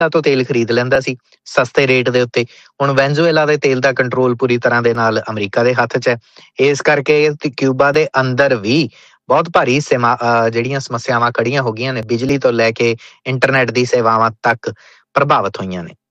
ਤੋਂ ਤੇਲ ਖਰੀਦ ਲੈਂਦਾ ਸੀ ਸਸਤੇ ਰੇਟ ਦੇ ਉੱਤੇ। ਹੁਣ ਵੈਨਜ਼ੂਏਲਾ ਦੇ ਤੇਲ ਦਾ ਕੰਟਰੋਲ ਪੂਰੀ ਤਰ੍ਹਾਂ ਦੇ ਨਾਲ ਅਮਰੀਕਾ ਦੇ ਹੱਥ 'ਚ ਹੈ। ਇਸ ਕਰਕੇ ਕਿਊਬਾ ਦੇ ਅੰਦਰ ਵੀ ਬਹੁਤ ਭਾਰੀ ਜਿਹੜੀਆਂ ਸਮੱਸਿਆਵਾਂ ਖੜੀਆਂ ਹੋ ਗਈਆਂ ਨੇ, ਬਿਜਲੀ ਤੋਂ ਲੈ ਕੇ ਇੰਟਰਨੈਟ ਦੀ ਸੇਵਾਵਾਂ ਤੱਕ ਪ੍ਰਭਾਵਿਤ ਹੋਈਆਂ ਨੇ।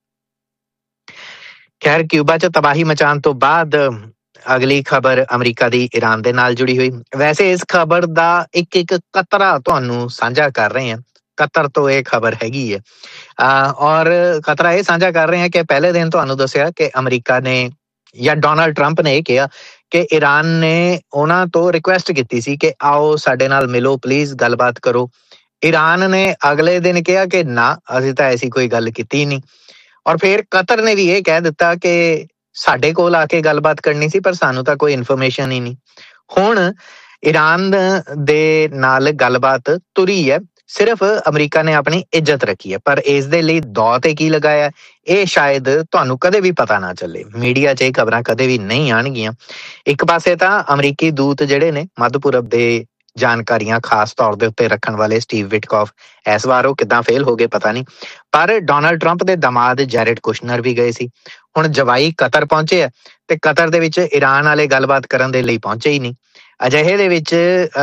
ਖੈਰ, ਕਿਊਬਾ 'ਚ ਤਬਾਹੀ ਮਚਾਉਣ ਤੋਂ ਬਾਅਦ ਅਗਲੀ ਖਬਰ ਅਮਰੀਕਾ ਦੀ ਈਰਾਨ ਦੇ ਨਾਲ ਜੁੜੀ ਹੋਈ। ਵੈਸੇ ਇਸ ਖਬਰ ਦਾ ਇੱਕ ਕਤਰਾ ਤੁਹਾਨੂੰ ਸਾਂਝਾ ਕਰ ਰਹੇ ਹਾਂ। ਕਤਰ ਤੋਂ ਇਹ ਖਬਰ ਹੈਗੀ ਹੈ ਔਰ ਕਤਰਾ ਇਹ ਸਾਂਝਾ ਕਰ ਰਹੇ ਹਾਂ ਕਿ ਪਹਿਲੇ ਦਿਨ ਤੁਹਾਨੂੰ ਦੱਸਿਆ ਕਿ ਅਮਰੀਕਾ ਨੇ ਜਾਂ ਡੋਨਾਲਡ ਟਰੰਪ ਨੇ ਇਹ ਕਿਹਾ ਕਿ ਈਰਾਨ ਨੇ ਉਹਨਾਂ ਤੋਂ ਰਿਕੁਐਸਟ ਕੀਤੀ ਸੀ ਕਿ ਆਓ ਸਾਡੇ ਨਾਲ ਮਿਲੋ, ਪਲੀਜ਼ ਗੱਲਬਾਤ ਕਰੋ। ਈਰਾਨ ਨੇ ਅਗਲੇ ਦਿਨ ਕਿਹਾ ਕਿ ਨਾ, ਅਸੀਂ ਤਾਂ ਐਸੀ ਕੋਈ ਗੱਲ ਕੀਤੀ ਨਹੀਂ। ਔਰ ਫਿਰ ਕਤਰ ਨੇ ਵੀ ਇਹ ਕਹਿ ਦਿੱਤਾ ਕਿ ਸਾਡੇ ਕੋਲ ਆ ਕੇ ਗੱਲਬਾਤ ਕਰਨੀ ਸੀ, ਪਰ ਸਾਨੂੰ ਤਾਂ ਕੋਈ ਇਨਫੋਰਮੇਸ਼ਨ ਹੀ ਨਹੀਂ। ਹੁਣ ਈਰਾਨ ਦੇ ਨਾਲ ਗੱਲਬਾਤ ਤੁਰੀ ਹੈ, ਸਿਰਫ ਅਮਰੀਕਾ ਨੇ ਆਪਣੀ ਇੱਜ਼ਤ ਰੱਖੀ ਹੈ। ਪਰ ਇਸ ਦੇ ਲਈ ਦੌ ਤੇ ਕੀ ਲਗਾਇਆ, ਇਹ ਸ਼ਾਇਦ ਤੁਹਾਨੂੰ ਕਦੇ ਵੀ ਪਤਾ ਨਾ ਚੱਲੇ। ਮੀਡੀਆ 'ਚ ਇਹ ਖਬਰਾਂ ਕਦੇ ਵੀ ਨਹੀਂ ਆਉਣਗੀਆਂ। ਇੱਕ ਪਾਸੇ ਤਾਂ ਅਮਰੀਕੀ ਦੂਤ ਜਿਹੜੇ ਨੇ ਮੱਧ ਪੂਰਬ ਦੇ ਜਾਣਕਾਰੀਆਂ ਖਾਸ ਤੌਰ ਦੇ ਉੱਤੇ ਰੱਖਣ ਵਾਲੇ ਸਟੀਵ ਵਿਟਕੋਫ, ਇਸ ਵਾਰ ਉਹ ਕਿੱਦਾਂ ਫੇਲ ਹੋ ਗਏ ਪਤਾ ਨਹੀਂ। ਪਰ ਡੋਨਾਲਡ ਟਰੰਪ ਦੇ ਦਮਾਦ ਜੈਰਡ ਕੁਸ਼ਨਰ ਵੀ ਗਏ ਸੀ। ਹੁਣ ਜਵਾਈ ਕਤਰ ਪਹੁੰਚੇ ਆ ਤੇ ਕਤਰ ਦੇ ਵਿੱਚ ਈਰਾਨ ਵਾਲੇ ਗੱਲਬਾਤ ਕਰਨ ਦੇ ਲਈ ਪਹੁੰਚੇ ਹੀ ਨਹੀਂ। ਅਜਿਹੇ ਦੇ ਵਿੱਚ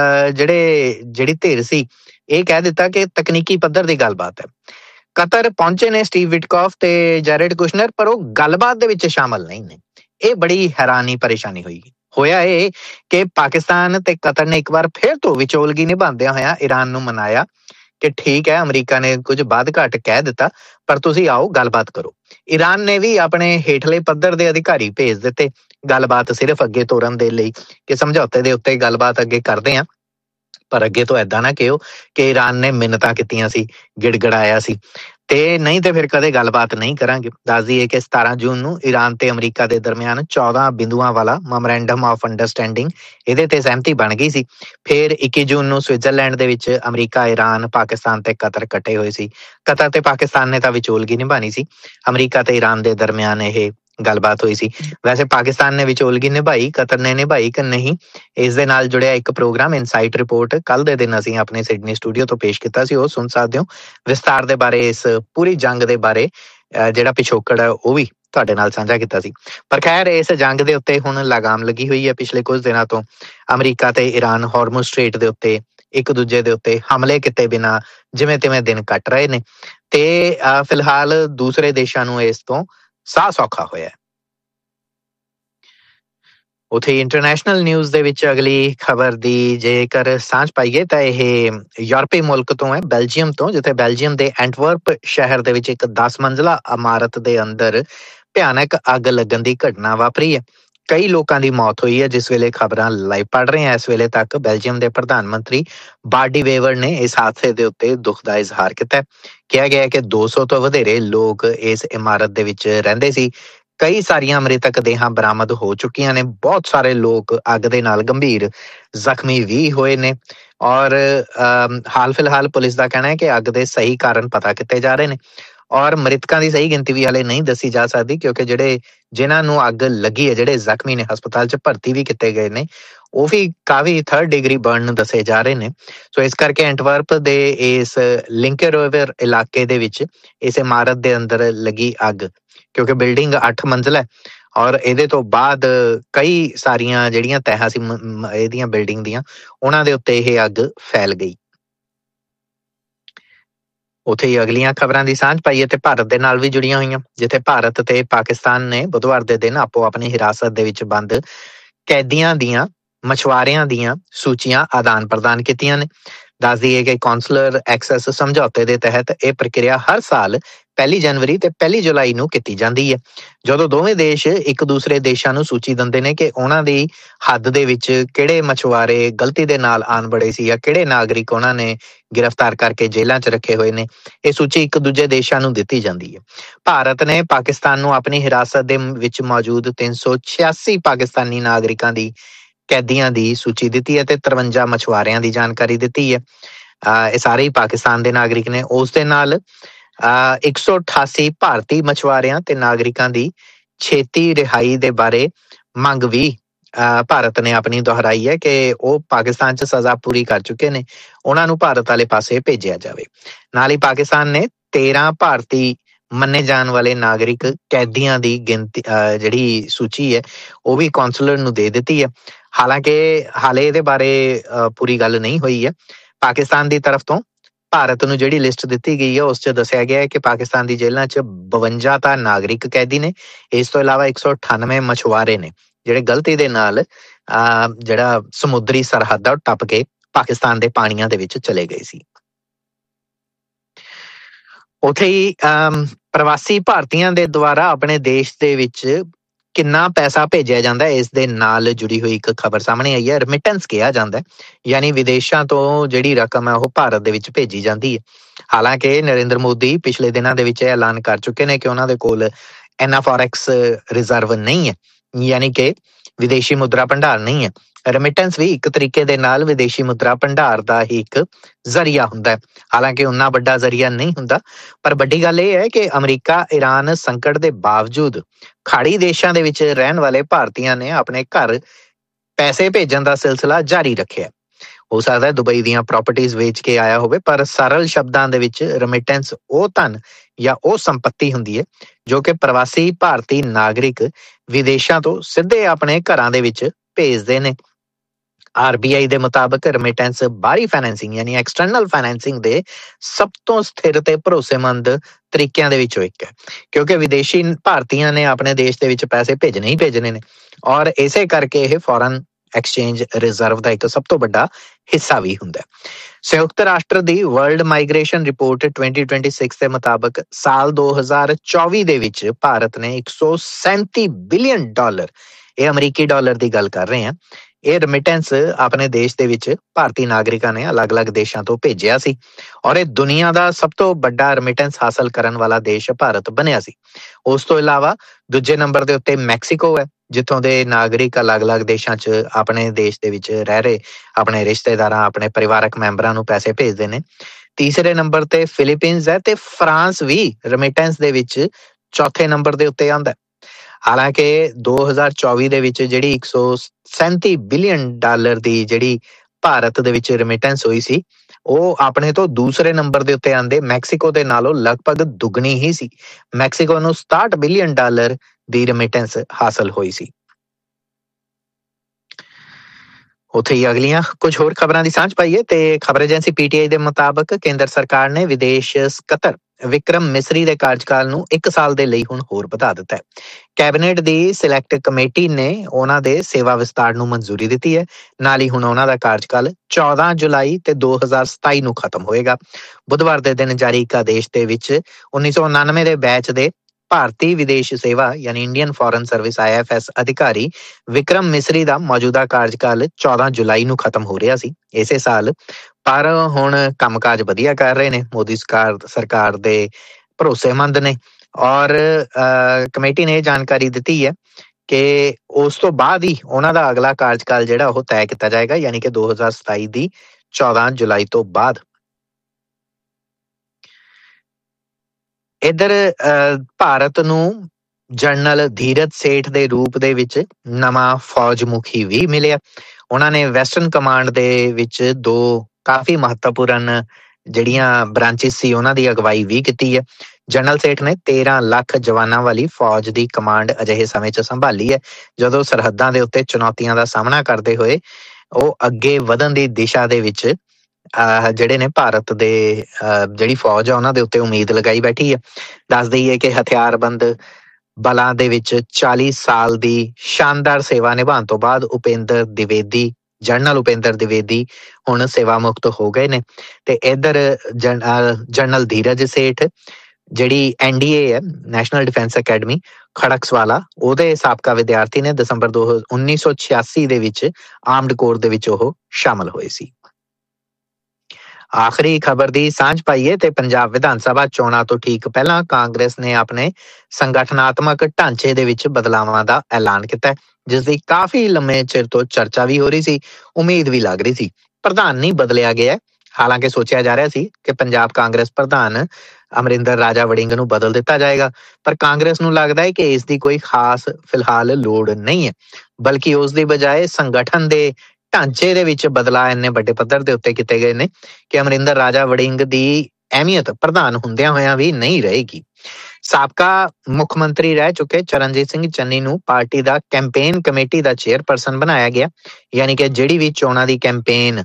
ਜਿਹੜੀ ਧਿਰ ਸੀ ਇਹ ਕਹਿ ਦਿੱਤਾ ਕਿ ਤਕਨੀਕੀ ਪੱਧਰ ਦੀ ਗੱਲਬਾਤ ਹੈ। ਕਤਰ ਪਹੁੰਚੇ ਨੇ ਸਟੀਵ ਵਿਟਕੋਫ ਤੇ ਜੈਰਡ ਕੁਸ਼ਨਰ, ਪਰ ਉਹ ਗੱਲਬਾਤ ਦੇ ਵਿੱਚ ਸ਼ਾਮਲ ਨਹੀਂ ਨੇ। ਇਹ ਬੜੀ ਹੈਰਾਨੀ ਪਰੇਸ਼ਾਨੀ ਹੋਈ। ਹੋਇਆ ਇਹ ਕਿ ਪਾਕਿਸਤਾਨ ਤੇ ਕਤਰ ਨੇ ਇੱਕ ਵਾਰ ਫਿਰ ਤੋਂ ਵਿਚੋਲਗੀ ਨਿਭਾਉਂਦਿਆਂ ਹੋਇਆਂ ਈਰਾਨ ਨੂੰ ਮਨਾਇਆ ਕਿ ਠੀਕ ਹੈ, ਅਮਰੀਕਾ ਨੇ ਕੁਝ ਵੱਧ ਘੱਟ ਕਹਿ ਦਿੱਤਾ, ਪਰ ਤੁਸੀਂ ਆਓ ਗੱਲਬਾਤ ਕਰੋ। ਈਰਾਨ ਨੇ ਵੀ ਆਪਣੇ ਹੇਠਲੇ ਪੱਧਰ ਦੇ ਅਧਿਕਾਰੀ ਭੇਜ ਦਿੱਤੇ ਗੱਲਬਾਤ ਸਿਰਫ ਅੱਗੇ ਤੋਰਨ ਦੇ ਲਈ ਕਿ ਸਮਝੌਤੇ ਦੇ ਉੱਤੇ ਗੱਲਬਾਤ ਅੱਗੇ ਕਰਦੇ ਹਾਂ, ਪਰ ਅੱਗੇ ਤੋਂ ਏਦਾਂ ਨਾ ਕਿਹੋ ਕਿ ਈਰਾਨ ਨੇ ਮਿੰਨਤਾਂ ਕੀਤੀਆਂ ਸੀ, ਗਿੜਗੜਾਇਆ ਸੀ ਤੇ ਨਹੀਂ ਤੇ ਫਿਰ ਕਦੇ ਗੱਲਬਾਤ ਨਹੀਂ ਕਰਾਂਗੇ। ਦੱਸ ਦਈਏ ਕਿ 17 ਜੂਨ ਨੂੰ ਈਰਾਨ ਤੇ ਅਮਰੀਕਾ ਦੇ ਦਰਮਿਆਨ 14 ਬਿੰਦੂਆਂ ਵਾਲਾ ਮੈਮੋਰੈਂਡਮ ਆਫ ਅੰਡਰਸਟੈਂਡਿੰਗ ਇਹਦੇ ਤੇ ਸਹਿਮਤੀ ਬਣ ਗਈ ਸੀ। ਫਿਰ 21 ਜੂਨ ਨੂੰ ਸਵਿਟਜ਼ਰਲੈਂਡ ਦੇ ਵਿੱਚ ਅਮਰੀਕਾ, ਈਰਾਨ, ਪਾਕਿਸਤਾਨ ਤੇ ਕਤਰ ਇਕੱਠੇ ਹੋਏ ਸੀ। ਕਤਰ ਤੇ ਪਾਕਿਸਤਾਨ ਨੇ ਤਾਂ ਵਿਚੋਲਗੀ ਨਿਭਾਉਣੀ ਸੀ, ਅਮਰੀਕਾ ਤੇ ਈਰਾਨ ਦੇ ਦਰਮਿਆਨ ਇਹ ਗੱਲਬਾਤ ਹੋਈ ਸੀ। ਵੈਸੇ ਪਾਕਿਸਤਾਨ ਨੇ ਵਿਚੋਲਗੀ ਨਿਭਾਈ, ਕਤਰ ਨੇ ਨਿਭਾਈ ਕਿ ਨਹੀਂ, ਇਸ ਦੇ ਨਾਲ ਜੁੜਿਆ ਇੱਕ ਪ੍ਰੋਗਰਾਮ ਇਨਸਾਈਟ ਰਿਪੋਰਟ ਕੱਲ ਦੇ ਦਿਨ ਅਸੀਂ ਆਪਣੇ ਸਿਡਨੀ ਸਟੂਡੀਓ ਤੋਂ ਪੇਸ਼ ਕੀਤਾ ਸੀ, ਉਹ ਸੁਣ ਸਕਦੇ ਹੋ। ਵਿਸਤਾਰ ਦੇ ਬਾਰੇ, ਇਸ ਪੂਰੀ ਜੰਗ ਦੇ ਬਾਰੇ ਜਿਹੜਾ ਪਿਛੋਕੜ ਹੈ ਉਹ ਵੀ ਤੁਹਾਡੇ ਨਾਲ ਸਾਂਝਾ ਕੀਤਾ ਸੀ। ਪਰ ਖੈਰ, ਇਸ ਜੰਗ ਦੇ ਉੱਤੇ ਹੁਣ ਲਗਾਮ ਲੱਗੀ ਹੋਈ ਹੈ। ਪਿਛਲੇ ਕੁਝ ਦਿਨਾਂ ਤੋਂ ਅਮਰੀਕਾ ਤੇ ਈਰਾਨ ਹਾਰਮੁਜ਼ ਸਟ੍ਰੇਟ ਦੇ ਉੱਤੇ ਇੱਕ ਦੂਜੇ ਦੇ ਉੱਤੇ ਹਮਲੇ ਕੀਤੇ ਬਿਨਾਂ ਜਿਵੇਂ ਤਿਵੇਂ ਦਿਨ ਕੱਟ ਰਹੇ ਨੇ ਤੇ ਫਿਲਹਾਲ ਦੂਸਰੇ ਦੇਸ਼ਾਂ ਨੂੰ ਇਸ ਤੋਂ ਸਾਹ ਸੌਖਾ ਹੋਇਆ। ਉੱਥੇ ਇੰਟਰਨੈਸ਼ਨਲ ਨਿਊਜ਼ ਦੇ ਵਿੱਚ ਅਗਲੀ ਖਬਰ ਦੀ ਜੇਕਰ ਸਾਂਝ ਪਾਈਏ ਤਾਂ ਇਹ ਯੂਰਪੀ ਮੁਲਕ ਤੋਂ ਹੈ, ਬੈਲਜੀਅਮ ਤੋਂ, ਜਿੱਥੇ ਬੈਲਜੀਅਮ ਦੇ ਐਂਟਵਰਪ ਸ਼ਹਿਰ ਦੇ ਵਿੱਚ ਇੱਕ 10 ਮੰਜ਼ਲਾ ਇਮਾਰਤ ਦੇ ਅੰਦਰ ਭਿਆਨਕ ਅੱਗ ਲੱਗਣ ਦੀ ਘਟਨਾ ਵਾਪਰੀ ਹੈ। ਕਈ ਲੋਕਾਂ ਦੀ ਮੌਤ ਹੋਈ ਹੈ। ਜਿਸ ਵੇਲੇ ਖਬਰਾਂ ਲਾਈਵ ਪੜ੍ਹ ਰਹੇ ਹਾਂ ਇਸ ਵੇਲੇ ਤੱਕ ਬੈਲਜੀਅਮ ਦੇ ਪ੍ਰਧਾਨ ਮੰਤਰੀ ਬਾਰਡੀ ਵੇਵਰ ਨੇ ਇਸ ਹਾਦਸੇ ਦੇ ਉੱਤੇ ਦੁੱਖ ਦਾ ਇਜ਼ਹਾਰ ਕੀਤਾ। ਕਿਹਾ ਗਿਆ ਕਿ 200 ਤੋਂ ਵਧੇਰੇ ਲੋਕ ਇਸ ਇਮਾਰਤ ਦੇ ਵਿੱਚ ਰਹਿੰਦੇ ਸੀ। ਕਈ ਸਾਰੀਆਂ ਮ੍ਰਿਤਕ ਦੇਹਾਂ ਬਰਾਮਦ ਹੋ ਚੁੱਕੀਆਂ ਨੇ। ਬਹੁਤ ਸਾਰੇ ਲੋਕ ਅੱਗ ਦੇ ਨਾਲ ਗੰਭੀਰ ਜ਼ਖਮੀ ਵੀ ਹੋਏ ਨੇ ਔਰ ਹਾਲ ਫਿਲਹਾਲ ਪੁਲਿਸ ਦਾ ਕਹਿਣਾ ਹੈ ਕਿ ਅੱਗ ਦੇ ਸਹੀ ਕਾਰਨ ਪਤਾ ਕੀਤੇ ਜਾ ਰਹੇ ਨੇ ਔਰ ਮ੍ਰਿਤਕਾਂ ਦੀ ਸਹੀ ਗਿਣਤੀ ਵੀ ਹਾਲੇ ਨਹੀਂ ਦੱਸੀ ਜਾ ਸਕਦੀ, ਕਿਉਂਕਿ ਜਿਨ੍ਹਾਂ ਨੂੰ ਅੱਗ ਲੱਗੀ ਹੈ, ਜਿਹੜੇ ਜ਼ਖਮੀ ਨੇ, ਹਸਪਤਾਲ 'ਚ ਭਰਤੀ ਵੀ ਕੀਤੇ ਗਏ ਨੇ, ਉਹ ਵੀ ਕਾਫੀ 3rd ਡਿਗਰੀ ਬਰਨ ਦੱਸੇ ਜਾ ਰਹੇ ਨੇ। ਸੋ ਇਸ ਕਰਕੇ ਐਂਟਵਰਪ ਦੇ ਇਸ ਲਿੰਕਰੋਵਰ ਇਲਾਕੇ ਦੇ ਵਿੱਚ ਇਸ ਇਮਾਰਤ ਦੇ ਅੰਦਰ ਲੱਗੀ ਅੱਗ, ਕਿਉਂਕਿ ਬਿਲਡਿੰਗ 8 ਮੰਜ਼ਿਲਾ ਹੈ ਔਰ ਇਹਦੇ ਤੋਂ ਬਾਅਦ ਕਈ ਸਾਰੀਆਂ ਜਿਹੜੀਆਂ ਤਹਿਾਂ ਸੀ ਇਹਦੀਆਂ ਬਿਲਡਿੰਗ ਦੀਆਂ, ਉਹਨਾਂ ਦੇ ਉੱਤੇ ਇਹ ਅੱਗ ਫੈਲ ਗਈ। ਉੱਥੇ ਹੀ ਅਗਲੀਆਂ ਖਬਰਾਂ ਦੀ ਸਾਂਝ ਪਾਈਏ ਤੇ ਭਾਰਤ ਦੇ ਨਾਲ ਵੀ ਜੁੜੀਆਂ ਹੋਈਆਂ, ਜਿੱਥੇ ਭਾਰਤ ਤੇ ਪਾਕਿਸਤਾਨ ਨੇ ਬੁੱਧਵਾਰ ਦੇ ਦਿਨ ਆਪੋ ਆਪਣੀ ਹਿਰਾਸਤ ਦੇ ਵਿੱਚ ਬੰਦ ਕੈਦੀਆਂ ਦੀਆਂ, ਮਛੁਆਰਿਆਂ ਦੀਆਂ ਸੂਚੀਆਂ ਆਦਾਨ ਪ੍ਰਦਾਨ ਕੀਤੀਆਂ ਨੇ। ਦੱਸ ਦਈਏ ਕਿ ਕੌਂਸਲਰ ਐਕਸੈਸ ਸਮਝੌਤੇ ਦੇ ਤਹਿਤ ਇਹ ਪ੍ਰਕਿਰਿਆ ਹਰ ਸਾਲ 1 ਜਨਵਰੀ ਤੇ 1 ਜੁਲਾਈ ਨੂੰ ਕੀਤੀ ਜਾਂਦੀ ਹੈ, ਜਦੋਂ ਦੋਵੇਂ ਦੇਸ਼ ਇੱਕ ਦੂਸਰੇ ਦੇਸ਼ਾਂ ਨੂੰ ਸੂਚੀ ਦਿੰਦੇ ਨੇ ਕਿ ਉਹਨਾਂ ਦੀ ਹੱਦ ਦੇ ਵਿੱਚ ਕਿਹੜੇ ਮਛੁਆਰੇ ਗਲਤੀ ਦੇ ਨਾਲ ਆਣ ਬੜੇ ਸੀ ਜਾਂ ਕਿਹੜੇ ਨਾਗਰਿਕ ਉਹਨਾਂ ਨੇ ਗ੍ਰਿਫਤਾਰ ਕਰਕੇ ਜੇਲ੍ਹਾਂ 'ਚ ਰੱਖੇ ਹੋਏ ਨੇ। ਇਹ ਸੂਚੀ ਇੱਕ ਦੂਜੇ ਦੇਸ਼ਾਂ ਨੂੰ ਦਿੱਤੀ ਜਾਂਦੀ ਹੈ। ਭਾਰਤ ਨੇ ਪਾਕਿਸਤਾਨ ਨੂੰ ਆਪਣੀ ਹਿਰਾਸਤ ਦੇ ਵਿੱਚ ਮੌਜੂਦ 386 ਪਾਕਿਸਤਾਨੀ ਨਾਗਰਿਕਾਂ ਦੀ, ਕੈਦੀਆਂ ਦੀ ਸੂਚੀ ਦਿੱਤੀ ਹੈ ਤੇ 53 ਮਛੁਆਰਿਆਂ ਦੀ ਜਾਣਕਾਰੀ ਦਿੱਤੀ ਹੈ। ਇਹ ਸਾਰੇ ਹੀ ਪਾਕਿਸਤਾਨ ਦੇ ਨਾਗਰਿਕ ਨੇ। ਉਸ ਦੇ ਨਾਲ 188 ਭਾਰਤੀ ਮਛੁਆਰਿਆਂ ਤੇ ਨਾਗਰਿਕਾਂ ਦੀ ਛੇਤੀ ਰਿਹਾਈ ਦੇ ਬਾਰੇ ਮੰਗ ਵੀ ਭਾਰਤ ਨੇ ਆਪਣੀ ਦੁਹਰਾਈ ਹੈ ਕਿ ਉਹ ਪਾਕਿਸਤਾਨ 'ਚ ਸਜ਼ਾ ਪੂਰੀ ਕਰ ਚੁੱਕੇ ਨੇ, ਉਹਨਾਂ ਨੂੰ ਭਾਰਤ ਵਾਲੇ ਪਾਸੇ ਭੇਜਿਆ ਜਾਵੇ। ਨਾਲ ਹੀ ਪਾਕਿਸਤਾਨ ਨੇ 13 ਭਾਰਤੀ ਮੰਨੇ ਜਾਣ ਵਾਲੇ ਨਾਗਰਿਕ ਕੈਦੀਆਂ ਦੀ ਗਿਣਤੀ ਜਿਹੜੀ ਸੂਚੀ ਹੈ ਉਹ ਵੀ ਕੌਂਸਲਰ ਨੂੰ ਦੇ ਦਿੱਤੀ ਹੈ। ਹਾਲਾਂਕਿ ਹਾਲੇ ਇਹਦੇ ਬਾਰੇ ਪੂਰੀ ਗੱਲ ਨਹੀਂ ਹੋਈ ਹੈ। ਪਾਕਿਸਤਾਨ ਦੀ ਤਰਫ ਤੋਂ ਭਾਰਤ ਨੂੰ ਜਿਹੜੀ ਲਿਸਟ ਦਿੱਤੀ ਗਈ ਹੈ ਉਸ 'ਚ ਦੱਸਿਆ ਗਿਆ ਹੈ ਕਿ ਪਾਕਿਸਤਾਨ ਦੀ ਜੇਲ੍ਹਾਂ 'ਚ 52 ਤਾਂ ਨਾਗਰਿਕ ਕੈਦੀ ਨੇ। ਇਸ ਤੋਂ ਇਲਾਵਾ 198 ਮਛੁਆਰੇ ਨੇ ਜਿਹੜੇ ਗਲਤੀ ਦੇ ਨਾਲ ਜਿਹੜਾ ਸਮੁੰਦਰੀ ਸਰਹੱਦ ਆ ਉਹ ਟੱਪ ਕੇ ਪਾਕਿਸਤਾਨ ਦੇ ਪਾਣੀਆਂ ਦੇ ਵਿੱਚ ਚਲੇ ਗਏ ਸੀ। ਉੱਥੇ ਹੀ ਪ੍ਰਵਾਸੀ ਭਾਰਤੀਆਂ ਦੇ ਦੁਆਰਾ ਆਪਣੇ ਦੇਸ਼ ਦੇ ਵਿੱਚ ਕਿੰਨਾ ਪੈਸਾ ਭੇਜਿਆ ਜਾਂਦਾ ਹੈ ਇਸ ਦੇ ਨਾਲ ਜੁੜੀ ਹੋਈ ਇੱਕ ਖਬਰ ਸਾਹਮਣੇ ਆਈ ਹੈ। ਰੈਮਿਟੈਂਸ ਕਿਹਾ ਜਾਂਦਾ, ਯਾਨੀ ਵਿਦੇਸ਼ਾਂ ਤੋਂ ਜਿਹੜੀ ਰਕਮ ਹੈ ਉਹ ਭਾਰਤ ਦੇ ਵਿੱਚ ਭੇਜੀ ਜਾਂਦੀ ਹੈ। ਹਾਲਾਂਕਿ ਨਰਿੰਦਰ ਮੋਦੀ ਪਿਛਲੇ ਦਿਨਾਂ ਦੇ ਵਿੱਚ ਇਹ ਐਲਾਨ ਕਰ ਚੁੱਕੇ ਨੇ ਕਿ ਉਹਨਾਂ ਦੇ ਕੋਲ ਇੰਨਾ ਫੋਰੈਕਸ ਰਿਜ਼ਰਵ ਨਹੀਂ ਹੈ, ਯਾਨੀ ਕਿ ਵਿਦੇਸ਼ੀ ਮੁਦਰਾ ਭੰਡਾਰ ਨਹੀਂ ਹੈ। ਰੈਮਿਟੈਂਸ ਵੀ ਇੱਕ ਤਰੀਕੇ ਦੇ ਨਾਲ ਵਿਦੇਸ਼ੀ ਮੁਦਰਾ ਭੰਡਾਰ ਦਾ ਹੀ ਇੱਕ ਜ਼ਰੀਆ ਹੁੰਦਾ ਹੈ। ਹਾਲਾਂਕਿ ਉਨਾ ਵੱਡਾ ਜ਼ਰੀਆ ਨਹੀਂ ਹੁੰਦਾ, ਪਰ ਵੱਡੀ ਗੱਲ ਇਹ ਹੈ ਕਿ ਅਮਰੀਕਾ ਇਰਾਨ ਸੰਕਟ ਦੇ ਬਾਵਜੂਦ ਖਾੜੀ ਦੇਸ਼ਾਂ ਦੇ ਵਿੱਚ ਰਹਿਣ ਵਾਲੇ ਭਾਰਤੀਆਂ ਨੇ ਆਪਣੇ ਘਰ ਪੈਸੇ ਭੇਜਣ ਦਾ ਸਿਲਸਿਲਾ ਜਾਰੀ ਰੱਖਿਆ। ਹੋ ਸਕਦਾ ਦੁਬਈ ਦੀਆਂ ਪ੍ਰਾਪਰਟੀਆਂ ਵੇਚ ਕੇ ਆਇਆ ਹੋਵੇ, ਪਰ ਸਰਲ ਸ਼ਬਦਾਂ ਦੇ ਵਿੱਚ ਰੈਮਿਟੈਂਸ ਉਹ ਧਨ ਜਾਂ ਉਹ ਸੰਪੱਤੀ ਹੁੰਦੀ ਹੈ ਜੋ ਕਿ ਪ੍ਰਵਾਸੀ ਭਾਰਤੀ ਨਾਗਰਿਕ ਵਿਦੇਸ਼ਾਂ ਤੋਂ ਸਿੱਧੇ ਆਪਣੇ ਘਰਾਂ ਦੇ ਵਿੱਚ ਭੇਜਦੇ ਨੇ। RBI ਦੇ ਮੁਤਾਬਕ ਰੈਮਿਟੈਂਸ ਬਾਹਰੀ ਫਾਈਨੈਂਸਿੰਗ ਯਾਨੀ ਐਕਸਟਰਨਲ ਫਾਈਨੈਂਸਿੰਗ ਦੇ ਸਭ ਤੋਂ ਸਥਿਰ ਤੇ ਭਰੋਸੇਮੰਦ ਤਰੀਕਿਆਂ ਦੇ ਵਿੱਚੋਂ ਇੱਕ ਹੈ, ਕਿਉਂਕਿ ਵਿਦੇਸ਼ੀ ਭਾਰਤੀਆਂ ਨੇ ਆਪਣੇ ਦੇਸ਼ ਦੇ ਵਿੱਚ ਪੈਸੇ ਭੇਜਣੇ ਹੀ ਭੇਜਣੇ ਨੇ, ਔਰ ਇਸੇ ਕਰਕੇ ਇਹ ਫੋਰਨ ਐਕਸਚੇਂਜ ਰਿਜ਼ਰਵ ਦਾ ਇੱਕ ਸਭ ਤੋਂ ਵੱਡਾ ਹਿੱਸਾ ਵੀ ਹੁੰਦਾ ਹੈ। ਸੰਯੁਕਤ ਰਾਸ਼ਟਰ ਦੀ ਵਰਲਡ ਮਾਈਗ੍ਰੇਸ਼ਨ ਰਿਪੋਰਟ 2026 ਦੇ ਮੁਤਾਬਕ ਸਾਲ 2024 ਦੇ ਵਿੱਚ ਭਾਰਤ ਨੇ $137 ਬਿਲੀਅਨ, ਇਹ ਅਮਰੀਕੀ ਡਾਲਰ ਦੀ ਗੱਲ ਕਰ ਰਹੇ ਹਾਂ, ਇਹ ਰੈਮਿਟੈਂਸ ਆਪਣੇ ਦੇਸ਼ ਦੇ ਵਿੱਚ ਭਾਰਤੀ ਨਾਗਰਿਕਾਂ ਨੇ ਅਲੱਗ-ਅਲੱਗ ਦੇਸ਼ਾਂ ਤੋਂ ਭੇਜਿਆ ਸੀ, ਔਰ ਇਹ ਦੁਨੀਆ ਦਾ ਸਭ ਤੋਂ ਵੱਡਾ ਰੈਮਿਟੈਂਸ ਹਾਸਲ ਕਰਨ ਵਾਲਾ ਦੇਸ਼ ਭਾਰਤ ਬਣਿਆ ਸੀ। ਉਸ ਤੋਂ ਇਲਾਵਾ ਦੂਜੇ ਨੰਬਰ ਦੇ ਉੱਤੇ ਮੈਕਸੀਕੋ ਹੈ, ਜਿੱਥੋਂ ਦੇ ਨਾਗਰਿਕ ਅਲੱਗ-ਅਲੱਗ ਦੇਸ਼ਾਂ 'ਚ ਆਪਣੇ ਦੇਸ਼ ਦੇ ਵਿੱਚ ਰਹਿ ਰਹੇ ਆਪਣੇ ਰਿਸ਼ਤੇਦਾਰਾਂ, ਆਪਣੇ ਪਰਿਵਾਰਕ ਮੈਂਬਰਾਂ ਨੂੰ ਪੈਸੇ ਭੇਜਦੇ ਨੇ। ਤੀਸਰੇ ਨੰਬਰ ਤੇ ਫਿਲੀਪੀਨਜ਼ ਹੈ ਤੇ ਫਰਾਂਸ ਵੀ ਰੈਮਿਟੈਂਸ ਦੇ ਵਿੱਚ ਚੌਥੇ ਨੰਬਰ ਦੇ ਉੱਤੇ ਆਉਂਦਾ। ਹਾਲਾਂਕਿ 2024 ਦੇ ਵਿੱਚ ਜਿਹੜੀ $137 ਬਿਲੀਅਨ ਦੀ ਜਿਹੜੀ ਭਾਰਤ ਦੇ ਵਿੱਚ ਰੈਮਿਟੈਂਸ ਹੋਈ ਸੀ, ਉਹ ਆਪਣੇ ਤੋਂ ਦੂਸਰੇ ਨੰਬਰ ਦੇ ਉੱਤੇ ਆਂਦੇ ਮੈਕਸੀਕੋ ਦੇ ਨਾਲੋਂ ਲਗਭਗ ਦੁੱਗਣੀ ਹੀ ਸੀ। ਮੈਕਸੀਕੋ ਨੂੰ $67 ਬਿਲੀਅਨ ਦੀ ਰੈਮਿਟੈਂਸ ਹਾਸਲ ਹੋਈ ਸੀ। ਉੱਥੇ ਹੀ ਅਗਲੀਆਂ ਕੁਝ ਹੋਰ ਖਬਰਾਂ ਦੀ ਸਾਂਝ ਪਾਈਏ ਤੇ ਖਬਰ ਏਜੰਸੀ PTI ਦੇ ਮੁਤਾਬਕ ਕੇਂਦਰ ਸਰਕਾਰ ਨੇ ਵਿਦੇਸ਼ ਸਕੱਤਰ ਵਿਕਰਮ ਮਿਸਰੀ ਦੇ ਕਾਰਜਕਾਲ ਨੂੰ 1 ਸਾਲ ਦੇ ਲਈ ਹੁਣ ਹੋਰ ਵਧਾ ਦਿੱਤਾ ਹੈ। ਕੈਬਨਿਟ ਦੀ ਸਿਲੈਕਟ ਕਮੇਟੀ ਨੇ ਉਹਨਾਂ ਦੇ ਸੇਵਾ ਵਿਸਤਾਰ ਨੂੰ ਮਨਜ਼ੂਰੀ ਦਿੱਤੀ ਹੈ। ਨਾਲ ਹੀ ਹੁਣ ਉਹਨਾਂ ਦਾ ਕਾਰਜਕਾਲ 14 ਜੁਲਾਈ ਤੇ 2027 ਨੂੰ ਖਤਮ ਹੋਏਗਾ। ਬੁੱਧਵਾਰ ਦੇ ਦਿਨ ਜਾਰੀ ਇੱਕ ਆਦੇਸ਼ ਦੇ ਵਿੱਚ 1999 ਦੇ ਬੈਚ ਦੇ ਭਾਰਤੀ ਵਿਦੇਸ਼ ਸੇਵਾ ਯਾਨੀ ਇੰਡੀਅਨ ਫੋਰਨ ਸਰਵਿਸ IFS ਅਧਿਕਾਰੀ ਵਿਕਰਮ ਮਿਸਰੀ ਦਾ ਮੌਜੂਦਾ ਕਾਰਜਕਾਲ 14 ਜੁਲਾਈ ਨੂੰ ਖਤਮ ਹੋ ਰਿਹਾ ਸੀ ਇਸੇ ਸਾਲ, ਪਰ ਹੁਣ ਕੰਮਕਾਜ ਵਧੀਆ ਕਰ ਰਹੇ ਨੇ, ਮੋਦੀ ਸਰਕਾਰ ਦੇ ਭਰੋਸੇਮੰਦ ਨੇ, ਔਰ ਕਮੇਟੀ ਨੇ ਇਹ ਜਾਣਕਾਰੀ ਦਿੱਤੀ ਹੈ ਕਿ ਉਸ ਤੋਂ ਬਾਅਦ ਹੀ ਉਹਨਾਂ ਦਾ ਅਗਲਾ ਕਾਰਜਕਾਲ ਜਿਹੜਾ ਉਹ ਤੈਅ ਕੀਤਾ ਜਾਏਗਾ, ਯਾਨੀ ਕਿ 2027 ਦੀ 14 ਜੁਲਾਈ ਤੋਂ ਬਾਅਦ। ਇੱਧਰ ਭਾਰਤ ਨੂੰ ਜਨਰਲ ਧੀਰਜ ਸੇਠ ਦੇ ਰੂਪ ਦੇ ਵਿੱਚ ਨਵਾਂ ਫੌਜ ਮੁਖੀ ਵੀ ਮਿਲਿਆ। ਉਹਨਾਂ ਨੇ ਵੈਸਟਰਨ ਕਮਾਂਡ ਦੇ ਵਿੱਚ 2 ਕਾਫੀ ਮਹੱਤਵਪੂਰਨ ਜਿਹੜੀਆਂ ਬ੍ਰਾਂਚਿਸ ਸੀ ਉਹਨਾਂ ਦੀ ਅਗਵਾਈ ਵੀ ਕੀਤੀ ਹੈ। ਜਨਰਲ ਸੇਠ ਨੇ 13 ਲੱਖ ਜਵਾਨਾਂ ਵਾਲੀ ਫੌਜ ਦੀ ਕਮਾਂਡ ਅਜਿਹੇ ਸਮੇਂ 'ਚ ਸੰਭਾਲੀ ਹੈ ਜਦੋਂ ਸਰਹੱਦਾਂ ਦੇ ਉੱਤੇ ਚੁਣੌਤੀਆਂ ਦਾ ਸਾਹਮਣਾ ਕਰਦੇ ਹੋਏ ਉਹ ਅੱਗੇ ਵਧਣ ਦੀ ਦਿਸ਼ਾ ਦੇ ਵਿੱਚ ਜਿਹੜੇ ਨੇ ਭਾਰਤ ਦੇ ਜਿਹੜੀ ਫੌਜ ਆ ਉਹਨਾਂ ਦੇ ਉੱਤੇ ਉਮੀਦ ਲਗਾਈ ਬੈਠੀ ਹੈ। ਦੱਸ ਦਈਏ ਕਿ ਹਥਿਆਰਬੰਦ ਬਲਾਂ ਦੇ ਵਿੱਚ 40 ਸਾਲ ਦੀ ਸ਼ਾਨਦਾਰ ਸੇਵਾ ਨਿਭਾਉਣ ਤੋਂ ਬਾਅਦ ਜਨਰਲ ਉਪੇਂਦਰ ਦਿਵੇਦੀ ਹੁਣ ਸੇਵਾ ਮੁਕਤ ਹੋ ਗਏ ਨੇ। ਤੇ ਇੱਧਰ ਜਨਰਲ ਧੀਰਜ ਸੇਠ ਜਿਹੜੀ NDA ਹੈ, ਨੈਸ਼ਨਲ ਡਿਫੈਂਸ ਅਕੈਡਮੀ ਖੜਕਸਵਾਲਾ, ਉਹਦੇ ਸਾਬਕਾ ਵਿਦਿਆਰਥੀ ਨੇ। ਦਸੰਬਰ 1986 ਦੇ ਵਿੱਚ ਆਰਮਡ ਕੋਰ ਦੇ ਵਿੱਚ ਉਹ ਸ਼ਾਮਲ ਹੋਏ ਸੀ। ਆਖਰੀ ਖਬਰ ਦੀ ਸਾਂਝ ਪਾਈਏ ਤੇ ਪੰਜਾਬ ਵਿਧਾਨ ਸਭਾ ਚੋਣਾਂ ਤੋਂ ਠੀਕ ਪਹਿਲਾਂ ਕਾਂਗਰਸ ਨੇ ਆਪਣੇ ਸੰਗਠਨਾਤਮਕ ਢਾਂਚੇ ਦੇ ਵਿੱਚ ਬਦਲਾਵਾਂ ਦਾ ਐਲਾਨ ਕੀਤਾ, ਜਿਸ ਦੀ ਕਾਫੀ ਲੰਮੇ ਚਿਰ ਤੋਂ ਚਰਚਾ ਵੀ ਹੋ ਰਹੀ ਸੀ, ਉਮੀਦ ਵੀ ਲੱਗ ਰਹੀ ਸੀ। ਪ੍ਰਧਾਨ ਨਹੀਂ ਬਦਲਿਆ ਗਿਆ, ਹਾਲਾਂਕਿ ਸੋਚਿਆ ਜਾ ਰਿਹਾ ਸੀ ਕਿ ਪੰਜਾਬ ਕਾਂਗਰਸ ਪ੍ਰਧਾਨ ਅਮਰਿੰਦਰ ਰਾਜਾ ਵੜਿੰਗ ਨੂੰ ਬਦਲ ਦਿੱਤਾ ਜਾਏਗਾ, ਪਰ ਕਾਂਗਰਸ ਨੂੰ ਲੱਗਦਾ ਹੈ ਕਿ ਇਸ ਦੀ ਕੋਈ ਖਾਸ ਫਿਲਹਾਲ ਲੋੜ ਨਹੀਂ ਹੈ, ਬਲਕਿ ਉਸ ਦੀ ਬਜਾਏ ਸੰਗਠਨ ਦੇ ਢਾਂਚੇ ਦੇ ਵਿੱਚ ਬਦਲਾਅ ਇੰਨੇ ਵੱਡੇ ਪੱਧਰ ਦੇ ਉੱਤੇ ਕੀਤੇ ਗਏ ਨੇ ਕਿ ਅਮਰਿੰਦਰ ਰਾਜਾ ਵੜਿੰਗ ਦੀ ਅਹਿਮੀਅਤ ਪ੍ਰਧਾਨ ਹੁੰਦਿਆਂ ਹੋਇਆਂ ਵੀ ਨਹੀਂ ਰਹੇਗੀ। ਸਾਬਕਾ ਮੁੱਖ ਮੰਤਰੀ ਰਹਿ ਚੁੱਕੇ ਚਰਨਜੀਤ ਸਿੰਘ ਚੰਨੀ ਨੂੰ ਪਾਰਟੀ ਦਾ ਕੈਂਪੇਨ ਕਮੇਟੀ ਦਾ ਚੇਅਰਪਰਸਨ ਬਣਾਇਆ ਗਿਆ। ਯਾਨੀ ਕਿ ਜਿਹੜੀ ਵੀ ਚੋਣਾਂ ਦੀ ਕੈਂਪੇਨ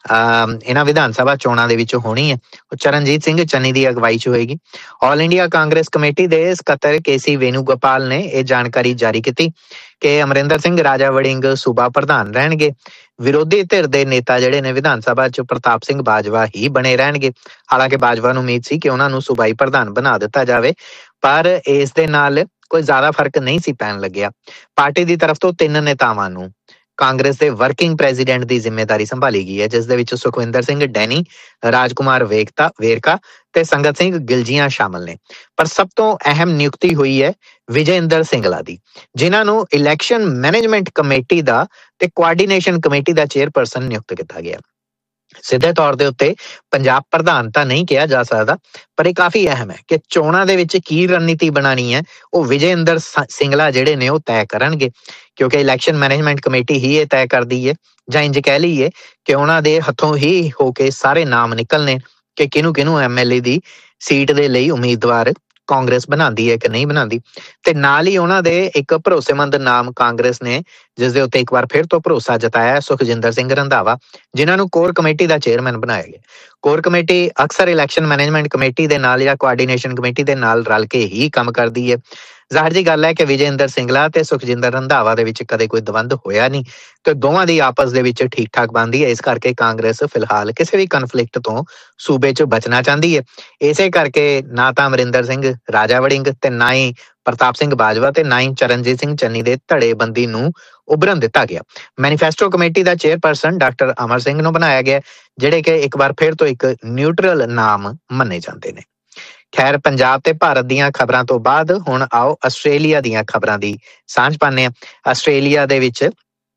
ਇਹਨਾਂ ਵਿਧਾਨ ਸਭਾ ਚੋਣਾਂ ਦੇ ਵਿੱਚ ਹੋਣੀ ਹੈ ਉਹ ਚਰਨਜੀਤ ਸਿੰਘ ਚੰਨੀ ਦੀ ਅਗਵਾਈ 'ਚ ਹੋਏਗੀ। ਆਲ ਇੰਡੀਆ ਕਾਂਗਰਸ ਕਮੇਟੀ ਦੇ ਸਕੱਤਰ KC ਵੇਣੂਗੋਪਾਲ ਨੇ ਇਹ ਜਾਣਕਾਰੀ ਜਾਰੀ ਕੀਤੀ ਕਿ ਅਮਰਿੰਦਰ ਸਿੰਘ ਰਾਜਾ ਵੜਿੰਗ ਸੂਬਾ ਪ੍ਰਧਾਨ ਰਹਿਣਗੇ। ਵਿਰੋਧੀ ਧਿਰ ਦੇ ਨੇਤਾ ਜਿਹੜੇ ਨੇ ਵਿਧਾਨ ਸਭਾ 'ਚ ਪ੍ਰਤਾਪ ਸਿੰਘ ਬਾਜਵਾ ਹੀ ਬਣੇ ਰਹਿਣਗੇ। ਹਾਲਾਂਕਿ ਬਾਜਵਾ ਨੂੰ ਉਮੀਦ ਸੀ ਕਿ ਉਹਨਾਂ ਨੂੰ ਸੂਬਾਈ ਪ੍ਰਧਾਨ ਬਣਾ ਦਿੱਤਾ ਜਾਵੇ, ਪਰ ਇਸ ਦੇ ਨਾਲ ਕੋਈ ਜ਼ਿਆਦਾ ਫਰਕ ਨਹੀਂ ਸੀ ਪੈਣ ਲੱਗਿਆ। ਪਾਰਟੀ ਦੀ ਤਰਫ ਤੋਂ 3 ਨੇਤਾਵਾਂ ਨੂੰ ਕਾਂਗਰਸ ਦੇ ਵਰਕਿੰਗ ਪ੍ਰੈਜ਼ੀਡੈਂਟ ਦੀ ਜ਼ਿੰਮੇਵਾਰੀ ਸੰਭਾਲੀ ਗਈ ਹੈ, ਜਿਸ ਦੇ ਵਿੱਚ ਸੁਖਵਿੰਦਰ ਸਿੰਘ ਡੈਨੀ, ਰਾਜਕੁਮਾਰ ਵੇਰਕਾ ਤੇ ਸੰਗਤ ਸਿੰਘ ਗਿਲਜੀਆਂ ਸ਼ਾਮਲ ਨੇ। ਪਰ ਸਭ ਤੋਂ ਅਹਿਮ ਨਿਯੁਕਤੀ ਹੋਈ ਹੈ ਵਿਜੇ ਇੰਦਰ ਸਿੰਗਲਾ ਦੀ, ਜਿਨ੍ਹਾਂ ਨੂੰ ਇਲੈਕਸ਼ਨ ਮੈਨੇਜਮੈਂਟ ਕਮੇਟੀ ਦਾ ਤੇ ਕੋਆਰਡੀਨੇਸ਼ਨ ਕਮੇਟੀ ਦਾ ਚੇਅਰਪਰਸਨ ਨਿਯੁਕਤ ਕੀਤਾ ਗਿਆ। ਸਿੱਧੇ ਤੌਰ ਦੇ ਉੱਤੇ ਪੰਜਾਬ ਪ੍ਰਧਾਨ ਤਾਂ ਨਹੀਂ ਕਿਹਾ ਜਾ ਸਕਦਾ, ਪਰ ਇਹ ਕਾਫੀ ਅਹਿਮ ਹੈ ਕਿ ਚੋਣਾਂ ਦੇ ਵਿੱਚ ਕੀ ਰਣਨੀਤੀ ਬਣਾਣੀ ਹੈ ਉਹ ਵਿਜੇ ਇੰਦਰ ਸਿੰਗਲਾ ਜਿਹੜੇ ਨੇ ਉਹ ਤੈਅ ਕਰਨਗੇ, ਕਿਉਂਕਿ ਇਲੈਕਸ਼ਨ ਮੈਨੇਜਮੈਂਟ ਕਮੇਟੀ ਹੀ ਇਹ ਤੈਅ ਕਰਦੀ ਹੈ, ਜਾਂ ਇੰਜ ਕਹਿ ਲਈਏ ਕਿ ਉਹਨਾਂ ਦੇ ਹੱਥੋਂ ਹੀ ਹੋ ਕੇ ਸਾਰੇ ਨਾਮ ਨਿਕਲਣੇ ਕਿ ਕਿਹਨੂੰ MLA ਦੀ ਸੀਟ ਦੇ ਲਈ ਉਮੀਦਵਾਰ ਕਾਂਗਰਸ ਬਣਾਉਂਦੀ ਹੈ ਕਿ ਨਹੀਂ ਬਣਾਉਂਦੀ। ਤੇ ਨਾਲ ਹੀ ਉਹਨਾਂ ਦੇ ਇੱਕ ਭਰੋਸੇਮੰਦ ਨਾਮ ਕਾਂਗਰਸ ਨੇ ਜਿਸ ਦੇ ਉੱਤੇ ਇੱਕ ਵਾਰ ਫਿਰ ਤੋਂ ਭਰੋਸਾ ਜਤਾਇਆ, ਸੁਖਜਿੰਦਰ ਸਿੰਘ ਰੰਧਾਵਾ, ਜਿਨ੍ਹਾਂ ਨੂੰ ਕੋਰ ਕਮੇਟੀ ਦਾ ਚੇਅਰਮੈਨ ਬਣਾਇਆ ਗਿਆ। ਕੋਰ ਕਮੇਟੀ ਅਕਸਰ ਇਲੈਕਸ਼ਨ ਮੈਨੇਜਮੈਂਟ ਕਮੇਟੀ ਦੇ ਨਾਲ ਜਾਂ ਕੋਆਰਡੀਨੇਸ਼ਨ ਕਮੇਟੀ ਦੇ ਨਾਲ ਰਲ ਕੇ ਹੀ ਕੰਮ ਕਰਦੀ ਹੈ। ਜ਼ਾਹਿਰ ਜੀ ਗੱਲ ਹੈ ਕਿ ਵਿਜੇ ਇੰਦਰ ਸਿੰਗਲਾ ਤੇ ਸੁਖਜਿੰਦਰ ਰੰਧਾਵਾ ਦੇ ਵਿੱਚ ਕਦੇ ਕੋਈ ਦਵੰਦ ਹੋਇਆ ਨਹੀਂ ਤੇ ਦੋਵਾਂ ਦੀ ਆਪਸ ਦੇ ਵਿੱਚ ਠੀਕ ਠਾਕ ਬਣਦੀ ਹੈ। ਇਸ ਕਰਕੇ ਕਾਂਗਰਸ ਫਿਲਹਾਲ ਕਿਸੇ ਵੀ ਕਨਫਲਿਕਟ ਤੋਂ ਸੂਬੇ 'ਚ ਬਚਣਾ ਚਾਹੁੰਦੀ ਹੈ। ਇਸੇ ਕਰਕੇ ਨਾ ਤਾਂ ਅਮਰਿੰਦਰ ਸਿੰਘ ਰਾਜਾ ਵੜਿੰਗ ਤੇ ਨਾ ਹੀ ਪ੍ਰਤਾਪ ਸਿੰਘ ਬਾਜਵਾ ਤੇ ਨਾ ਹੀ ਚਰਨਜੀਤ ਸਿੰਘ ਚੰਨੀ ਦੇ ਧੜੇਬੰਦੀ ਨੂੰ ਉਭਰਨ ਦਿੱਤਾ ਗਿਆ। ਮੈਨੀਫੈਸਟੋ ਕਮੇਟੀ ਦਾ ਚੇਅਰਪਰਸਨ ਡਾਕਟਰ ਅਮਰ ਸਿੰਘ ਨੂੰ ਬਣਾਇਆ ਗਿਆ, ਜਿਹੜੇ ਕਿ ਇੱਕ ਵਾਰ ਫਿਰ ਤੋਂ ਇੱਕ ਨਿਊਟਰਲ ਨਾਮ ਮੰਨੇ ਜਾਂਦੇ ਨੇ। ਖੈਰ, ਪੰਜਾਬ ਤੇ ਭਾਰਤ ਦੀਆਂ ਖਬਰਾਂ ਤੋਂ ਬਾਅਦ ਹੁਣ ਆਓ ਆਸਟ੍ਰੇਲੀਆ ਦੀਆਂ ਖਬਰਾਂ ਦੀ ਸਾਂਝ ਪਾਉਂਦੇ ਹਾਂ। ਆਸਟ੍ਰੇਲੀਆ ਦੇ ਵਿੱਚ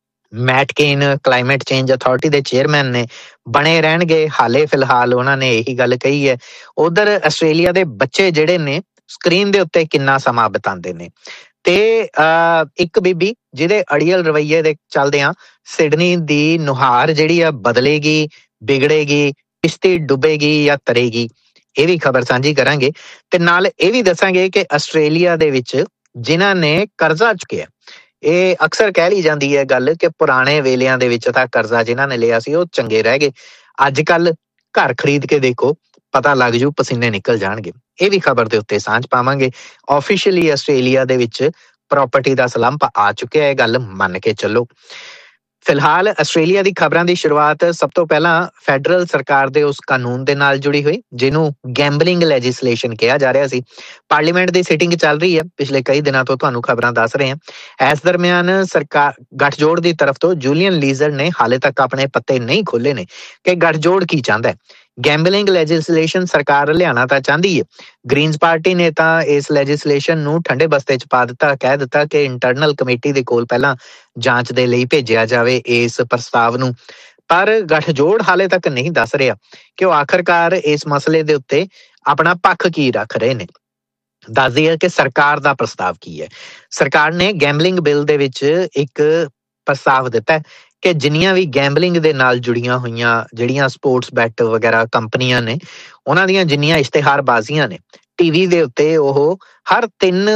ਮੈਟ ਕੇਨ ਕਲਾਈਮੇਟ ਚੇਂਜ ਅਥਾਰਟੀ ਦੇ ਚੇਅਰਮੈਨ ਨੇ, ਬਣੇ ਰਹਿਣਗੇ ਹਾਲੇ ਫਿਲਹਾਲ ਉਹਨਾਂ ਨੇ ਇਹੀ ਗੱਲ ਕਹੀ ਹੈ। ਉਧਰ ਆਸਟ੍ਰੇਲੀਆ ਦੇ ਬੱਚੇ ਜਿਹੜੇ ਨੇ ਸਕਰੀਨ ਦੇ ਉੱਤੇ ਕਿੰਨਾ ਸਮਾਂ ਬਿਤਾਉਂਦੇ ਨੇ, ਤੇ ਇੱਕ ਬੀਬੀ ਜਿਹਦੇ ਅੜੀਅਲ ਰਵੱਈਏ ਦੇ ਚੱਲਦਿਆਂ ਸਿਡਨੀ ਦੀ ਨੁਹਾਰ ਜਿਹੜੀ ਆ ਬਦਲੇਗੀ, ਵਿਗੜੇਗੀ, ਕਿਸ਼ਤੀ ਡੁੱਬੇਗੀ ਜਾਂ ਤਰੇਗੀ, ਇਹ ਵੀ ਖਬਰ ਸਾਂਝੀ ਕਰਾਂਗੇ। ਤੇ ਨਾਲ ਇਹ ਵੀ ਦੱਸਾਂਗੇ ਕਿ ਆਸਟ੍ਰੇਲੀਆ ਦੇ ਵਿੱਚ ਜਿਨ੍ਹਾਂ ਨੇ ਕਰਜ਼ਾ ਚੁੱਕਿਆ, ਇਹ ਅਕਸਰ ਕਹਿ ਲਈ ਜਾਂਦੀ ਹੈ ਗੱਲ ਕਿ ਪੁਰਾਣੇ ਵੇਲਿਆਂ ਦੇ ਵਿੱਚ ਤਾਂ ਕਰਜ਼ਾ ਜਿਨ੍ਹਾਂ ਨੇ ਲਿਆ ਸੀ ਉਹ ਚੰਗੇ ਰਹਿ ਗਏ, ਅੱਜ ਕੱਲ ਘਰ ਖਰੀਦ ਕੇ ਦੇਖੋ ਪਤਾ ਲੱਗ ਜੂ ਪਸੀਨੇ ਨਿਕਲ ਜਾਣਗੇ। ਇਹ ਵੀ ਖਬਰ ਦੇ ਉੱਤੇ ਸਾਂਝ ਪਾਵਾਂਗੇ। ਆਫੀਸ਼ੀਅਲੀ ਆਸਟ੍ਰੇਲੀਆ ਦੇ ਵਿੱਚ ਪ੍ਰਾਪਰਟੀ ਦਾ ਸਲੰਪ ਆ ਚੁੱਕਿਆ, ਇਹ ਗੱਲ ਮੰਨ ਕੇ ਚੱਲੋ। ਫਿਲਹਾਲ ਆਸਟ੍ਰੇਲੀਆ ਦੀ ਖਬਰਾਂ ਦੀ ਸ਼ੁਰੂਆਤ ਸਭ ਤੋਂ ਪਹਿਲਾਂ ਫੈਡਰਲ ਸਰਕਾਰ ਦੇ ਉਸ ਕਾਨੂੰਨ ਦੇ ਨਾਲ ਜੁੜੀ ਹੋਈ ਜਿਹਨੂੰ ਗੈਂਬਲਿੰਗ ਲੈਜਿਸਲੇਸ਼ਨ ਕਿਹਾ ਜਾ ਰਿਹਾ ਸੀ। ਪਾਰਲੀਮੈਂਟ ਦੀ ਸਿਟਿੰਗ ਚੱਲ ਰਹੀ ਹੈ ਪਿਛਲੇ ਕਈ ਦਿਨਾਂ ਤੋਂ, ਤੁਹਾਨੂੰ ਖਬਰਾਂ ਦੱਸ ਰਹੇ ਹਾਂ। ਇਸ ਦਰਮਿਆਨ ਸਰਕਾਰ ਗੱਠਜੋੜ ਦੀ ਤਰਫ ਤੋਂ ਜੂਲੀਅਨ ਲੀਜ਼ਰ ਨੇ ਹਾਲੇ ਤੱਕ ਆਪਣੇ ਪੱਤੇ ਨਹੀਂ ਖੋਲੇ ਨੇ ਕਿ ਗੱਠਜੋੜ ਕੀ ਚਾਹੁੰਦਾ ਹੈ। ਗੈਂਬਲਿੰਗ ਲੈਜਿਸਲੇਸ਼ਨ ਸਰਕਾਰ ਲਿਆਉਣਾ ਤਾਂ ਚਾਹੁੰਦੀ ਹੈ। ਗ੍ਰੀਨਜ਼ ਪਾਰਟੀ ਨੇ ਤਾਂ ਇਸ ਲੈਜਿਸਲੇਸ਼ਨ ਨੂੰ ਠੰਡੇ ਬਸਤੇ 'ਚ ਪਾ ਦਿੱਤਾ, ਕਹਿ ਦਿੱਤਾ ਕਿ ਇੰਟਰਨਲ ਕਮੇਟੀ ਦੇ ਕੋਲ ਪਹਿਲਾਂ ਜਾਂਚ ਦੇ ਲਈ ਭੇਜਿਆ ਜਾਵੇ ਇਸ ਪ੍ਰਸਤਾਵ ਨੂੰ। ਪਰ ਗੱਠਜੋੜ ਹਾਲੇ ਤੱਕ ਨਹੀਂ ਦੱਸ ਰਿਹਾ ਕਿ ਉਹ ਆਖਰਕਾਰ ਇਸ ਮਸਲੇ ਦੇ ਉੱਤੇ ਆਪਣਾ ਪੱਖ ਕੀ ਰੱਖ ਰਹੇ ਨੇ। ਦੱਸਦੀ ਹੈ ਕਿ ਸਰਕਾਰ ਦਾ ਪ੍ਰਸਤਾਵ ਕੀ ਹੈ। ਸਰਕਾਰ ਨੇ ਗੈਂਬਲਿੰਗ ਬਿੱਲ ਦੇ ਵਿੱਚ ਇੱਕ ਪ੍ਰਸਤਾਵ ਦਿੱਤਾ ਕਿ ਜਿੰਨੀਆਂ ਵੀ ਗੈਂਬਲਿੰਗ ਦੇ ਨਾਲ ਜੁੜੀਆਂ ਹੋਈਆਂ ਜਿਹੜੀਆਂ ਸਪੋਰਟਸ ਬੈਟ ਵਗੈਰਾ ਕੰਪਨੀਆਂ ਨੇ, ਉਹਨਾਂ ਦੀਆਂ ਜਿੰਨੀਆਂ ਇਸ਼ਤਿਹਾਰਬਾਜ਼ੀਆਂ ਨੇ ਟੀਵੀ ਦੇ ਉੱਤੇ, ਉਹ ਹਰ 3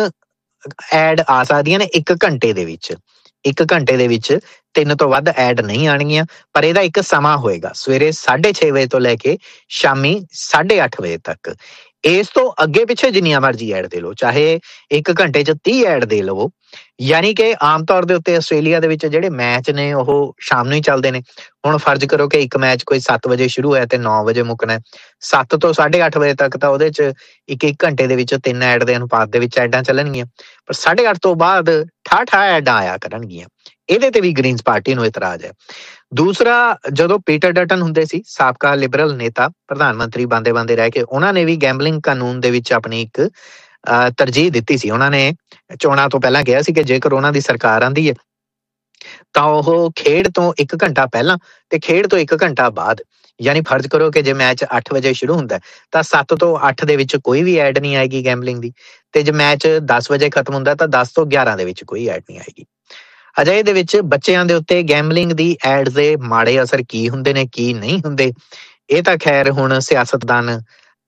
ਐਡ ਆ ਸਕਦੀਆਂ ਨੇ 1 ਘੰਟੇ ਦੇ ਵਿੱਚ। 1 ਘੰਟੇ ਦੇ ਵਿੱਚ 3 ਤੋਂ ਵੱਧ ਐਡ ਨਹੀਂ ਆਉਣਗੀਆਂ, ਪਰ ਇਹਦਾ ਇੱਕ ਸਮਾਂ ਹੋਏਗਾ, ਸਵੇਰੇ 6:30 ਵਜੇ ਤੋਂ ਲੈ ਕੇ ਸ਼ਾਮੀ 8:30 ਵਜੇ ਤੱਕ। ਇਸ ਤੋਂ ਅੱਗੇ ਪਿੱਛੇ ਜਿੰਨੀਆਂ ਮਰਜ਼ੀ ਐਡ ਦੇ ਲਓ, ਚਾਹੇ 1 ਘੰਟੇ 'ਚ 30 ਐਡ ਦੇ ਲਵੋ। ਯਾਨੀ ਕਿ ਆਮ ਤੌਰ ਦੇ ਉੱਤੇ ਆਸਟ੍ਰੇਲੀਆ ਦੇ ਵਿੱਚ ਜਿਹੜੇ ਮੈਚ ਨੇ ਉਹ ਸ਼ਾਮ ਨੂੰ ਹੀ ਚੱਲਦੇ ਨੇ। ਹੁਣ ਫਰਜ਼ ਕਰੋ ਕਿ ਇੱਕ ਮੈਚ ਕੋਈ 7 ਵਜੇ ਸ਼ੁਰੂ ਹੋਇਆ ਤੇ 9 ਵਜੇ ਮੁੱਕਣਾ, 7 ਤੋਂ 8:30 ਵਜੇ ਤੱਕ ਤਾਂ ਉਹਦੇ 'ਚ 1 ਘੰਟੇ ਦੇ ਵਿੱਚ 3 ਐਡ ਦੇ ਅਨੁਪਾਤ ਦੇ ਵਿੱਚ ਐਡਾਂ ਚੱਲਣਗੀਆਂ। ਪਰ 8:30 ਤੋਂ ਬਾਅਦ ਠਾਠਾ ਐਡਾਂ ਆਇਆ ਕਰਨਗੀਆਂ। ਇਹਦੇ ਤੇ ਵੀ ਗ੍ਰੀਨਜ਼ ਪਾਰਟੀ ਨੂੰ ਇਤਰਾਜ਼ ਹੈ। ਦੂਸਰਾ, ਜਦੋਂ ਪੀਟਰ ਡਟਨ ਹੁੰਦੇ ਸੀ, ਸਾਬਕਾ ਲਿਬਰਲ ਨੇਤਾ, ਪ੍ਰਧਾਨ ਮੰਤਰੀ ਬਣਦੇ ਰਹਿ ਕੇ, ਉਹਨਾਂ ਨੇ ਵੀ ਗੈਂਬਲਿੰਗ ਕਾਨੂੰਨ ਦੇ ਵਿੱਚ ਆਪਣੀ ਇੱਕ ਤਰਜੀਹ ਦਿੱਤੀ ਸੀ। ਉਹਨਾਂ ਨੇ ਚੋਣਾਂ ਤੋਂ ਪਹਿਲਾਂ ਕਿਹਾ ਸੀ ਕਿ ਜੇਕਰ ਉਹਨਾਂ ਦੀ ਸਰਕਾਰ ਆਂਦੀ ਹੈ ਤਾਂ ਉਹ ਖੇਡ ਤੋਂ 1 ਘੰਟਾ ਪਹਿਲਾਂ ਤੇ ਖੇਡ ਤੋਂ 1 ਘੰਟਾ ਬਾਅਦ, ਯਾਨੀ ਫਰਜ਼ ਕਰੋ ਕਿ ਜੇ ਮੈਚ 8 ਵਜੇ ਸ਼ੁਰੂ ਹੁੰਦਾ ਤਾਂ 7 ਤੋਂ 8 ਦੇ ਵਿੱਚ ਕੋਈ ਵੀ ਐਡ ਨਹੀਂ ਆਏਗੀ ਗੈਂਬਲਿੰਗ ਦੀ, ਤੇ ਜੇ ਮੈਚ 10 ਵਜੇ ਖਤਮ ਹੁੰਦਾ ਤਾਂ 10 ਤੋਂ 11 ਦੇ ਵਿੱਚ ਕੋਈ ਐਡ ਨਹੀਂ ਆਏਗੀ। ਅਜਿਹੇ ਦੇ ਵਿੱਚ ਬੱਚਿਆਂ ਦੇ ਉੱਤੇ ਗੈਂਬਲਿੰਗ ਦੀ ਐਡ ਦੇ ਮਾੜੇ ਅਸਰ ਕੀ ਹੁੰਦੇ ਨੇ, ਕੀ ਨਹੀਂ ਹੁੰਦੇ, ਇਹ ਤਾਂ ਖੈਰ ਹੁਣ ਸਿਆਸਤਦਾਨ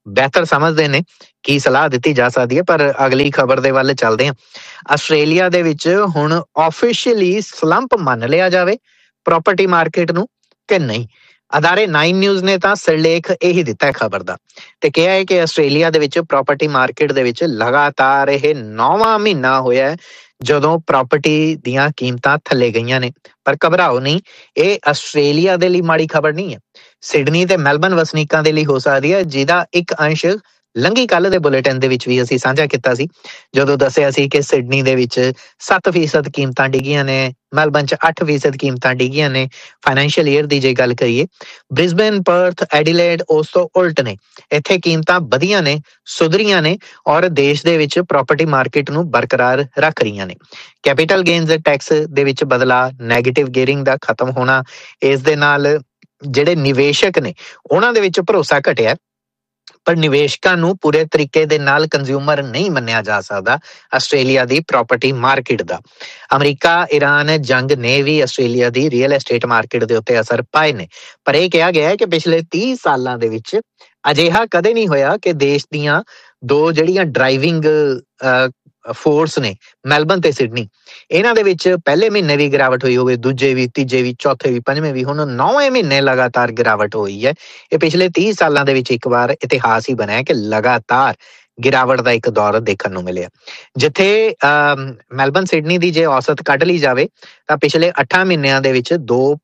ਬਿਹਤਰ ਸਮਝਦੇ ਨੇ ਕੀ ਸਲਾਹ ਦਿੱਤੀ ਜਾ ਸਕਦੀ ਹੈ। ਪਰ ਅਗਲੀ ਖਬਰ ਦੇ ਵੱਲ ਚੱਲਦੇ ਹਾਂ। ਆਸਟ੍ਰੇਲੀਆ ਦੇ ਵਿੱਚ ਹੁਣ ਆਫੀਸ਼ੀਅਲੀ ਸਲੰਪ ਮੰਨ ਲਿਆ ਜਾਵੇ ਪ੍ਰਾਪਰਟੀ ਮਾਰਕੀਟ ਨੂੰ ਕਿ ਨਹੀਂ। ਅਦਾਰੇ 9 ਨਿਊਜ਼ ਨੇ ਤਾਂ ਸਿਰਲੇਖ ਇਹੀ ਦਿੱਤਾ ਹੈ ਖਬਰ ਦਾ, ਤੇ ਕਿਹਾ ਹੈ ਕਿ ਆਸਟ੍ਰੇਲੀਆ ਦੇ ਵਿੱਚ ਪ੍ਰਾਪਰਟੀ ਮਾਰਕੀਟ ਦੇ ਵਿੱਚ ਲਗਾਤਾਰ ਇਹ 9ਵਾਂ ਮਹੀਨਾ ਹੋਇਆ ਜਦੋਂ ਪ੍ਰਾਪਰਟੀ ਦੀਆਂ ਕੀਮਤਾਂ ਥੱਲੇ ਗਈਆਂ ਨੇ। ਪਰ ਘਬਰਾਓ ਨਹੀਂ, ਇਹ ਆਸਟ੍ਰੇਲੀਆ ਦੇ ਲਈ ਮਾੜੀ ਖਬਰ ਨਹੀਂ ਹੈ। ਸਿਡਨੀ ਤੇ ਮੈਲਬਨ ਵਸਨੀਕਾਂ ਦੇ ਲਈ ਹੋ ਸਕਦੀ ਹੈ, ਜਿਹਦਾ ਇੱਕ ਅੰਸ਼ ਲੰਘੀ ਕੱਲ ਦੇ ਬੁਲੇਟਿਨ ਦੇ ਵਿੱਚ ਵੀ ਅਸੀਂ ਸਾਂਝਾ ਕੀਤਾ ਸੀ, ਜਦੋਂ ਦੱਸਿਆ ਸੀ ਕਿ ਸਿਡਨੀ ਦੇ ਵਿੱਚ 7% ਕੀਮਤਾਂ ਡਿੱਗੀਆਂ ਨੇ, ਮੈਲਬਨ 'ਚ 8% ਕੀਮਤਾਂ ਡਿੱਗੀਆਂ ਨੇ ਫਾਈਨੈਂਸ਼ੀਅਲ ਈਅਰ ਦੀ ਜੇ ਗੱਲ ਕਰੀਏ। ਬ੍ਰਿਸਬੇਨ, ਪਰਥ, ਐਡੀਲੇਡ ਉਸ ਤੋਂ ਉਲਟ ਨੇ, ਇੱਥੇ ਕੀਮਤਾਂ ਵਧੀਆਂ ਨੇ, ਸੁਧਰੀਆਂ ਨੇ ਔਰ ਦੇਸ਼ ਦੇ ਵਿੱਚ ਪ੍ਰਾਪਰਟੀ ਮਾਰਕੀਟ ਨੂੰ ਬਰਕਰਾਰ ਰੱਖ ਰਹੀਆਂ ਨੇ। ਕੈਪੀਟਲ ਗੇਨਸ ਟੈਕਸ ਦੇ ਵਿੱਚ ਬਦਲਾਅ, ਨੈਗੇਟਿਵ ਗੇਅਰਿੰਗ ਦਾ ਖਤਮ ਹੋਣਾ, ਇਸ ਦੇ ਨਾਲ ਜਿਹੜੇ ਨਿਵੇਸ਼ਕ ਨੇ ਉਹਨਾਂ ਦੇ ਵਿੱਚ ਭਰੋਸਾ ਘਟਿਆ। ਪਰ ਨਿਵੇਸ਼ਕਾਂ ਨੂੰ ਪੂਰੇ ਤਰੀਕੇ ਦੇ ਨਾਲ ਕੰਜ਼ਿਊਮਰ ਨਹੀਂ ਮੰਨਿਆ ਜਾ ਸਕਦਾ ਆਸਟ੍ਰੇਲੀਆ ਦੀ ਪ੍ਰਾਪਰਟੀ ਮਾਰਕੀਟ ਦਾ। ਅਮਰੀਕਾ ਇਰਾਨ ਜੰਗ ਨੇ ਵੀ ਆਸਟ੍ਰੇਲੀਆ ਦੀ ਰੀਅਲ ਐਸਟੇਟ ਮਾਰਕੀਟ ਦੇ ਉੱਤੇ ਅਸਰ ਪਾਏ ਨੇ, ਪਰ ਇਹ ਕਿਹਾ ਗਿਆ ਹੈ ਕਿ ਪਿਛਲੇ 30 ਸਾਲਾਂ ਦੇ ਵਿੱਚ ਅਜਿਹਾ ਕਦੇ ਨਹੀਂ ਹੋਇਆ ਕਿ ਦੇਸ਼ ਦੀਆਂ ਦੋ ਜਿਹੜੀਆਂ ਡਰਾਈਵਿੰਗ ਫੋਰਸ ਨੇ ਮੈਲਬਨ ਤੇ ਸਿਡਨੀ, ਇਹਨਾਂ ਦੇ ਵਿੱਚ ਪਹਿਲੇ ਮਹੀਨੇ ਵੀ ਗਿਰਾਵਟ ਹੋਈ ਹੋਵੇ, ਦੂਜੇ ਵੀ, ਤੀਜੇ ਵੀ, ਚੌਥੇ ਵੀ, ਪੰਜਵੇਂ ਵੀ, ਹੁਣ 9ਵੇਂ ਮਹੀਨੇ ਲਗਾਤਾਰ ਗਿਰਾਵਟ ਹੋਈ ਹੈ। ਇਹ ਪਿਛਲੇ 30 ਸਾਲਾਂ ਦੇ ਵਿੱਚ ਇੱਕ ਵਾਰ ਇਤਿਹਾਸ ਹੀ ਬਣਿਆ ਕਿ ਲਗਾਤਾਰ ਗਿਰਾਵਟ ਦਾ ਇੱਕ ਦੌਰ ਦੇਖਣ ਨੂੰ ਮਿਲਿਆ। ਜਿੱਥੇ ਮੈਲਬਨ ਸਿਡਨੀ ਦੀ ਜੇ ਔਸਤ ਕੱਢ ਲਈ ਜਾਵੇ ਤਾਂ ਪਿਛਲੇ 8 ਮਹੀਨਿਆਂ ਦੇ ਵਿੱਚ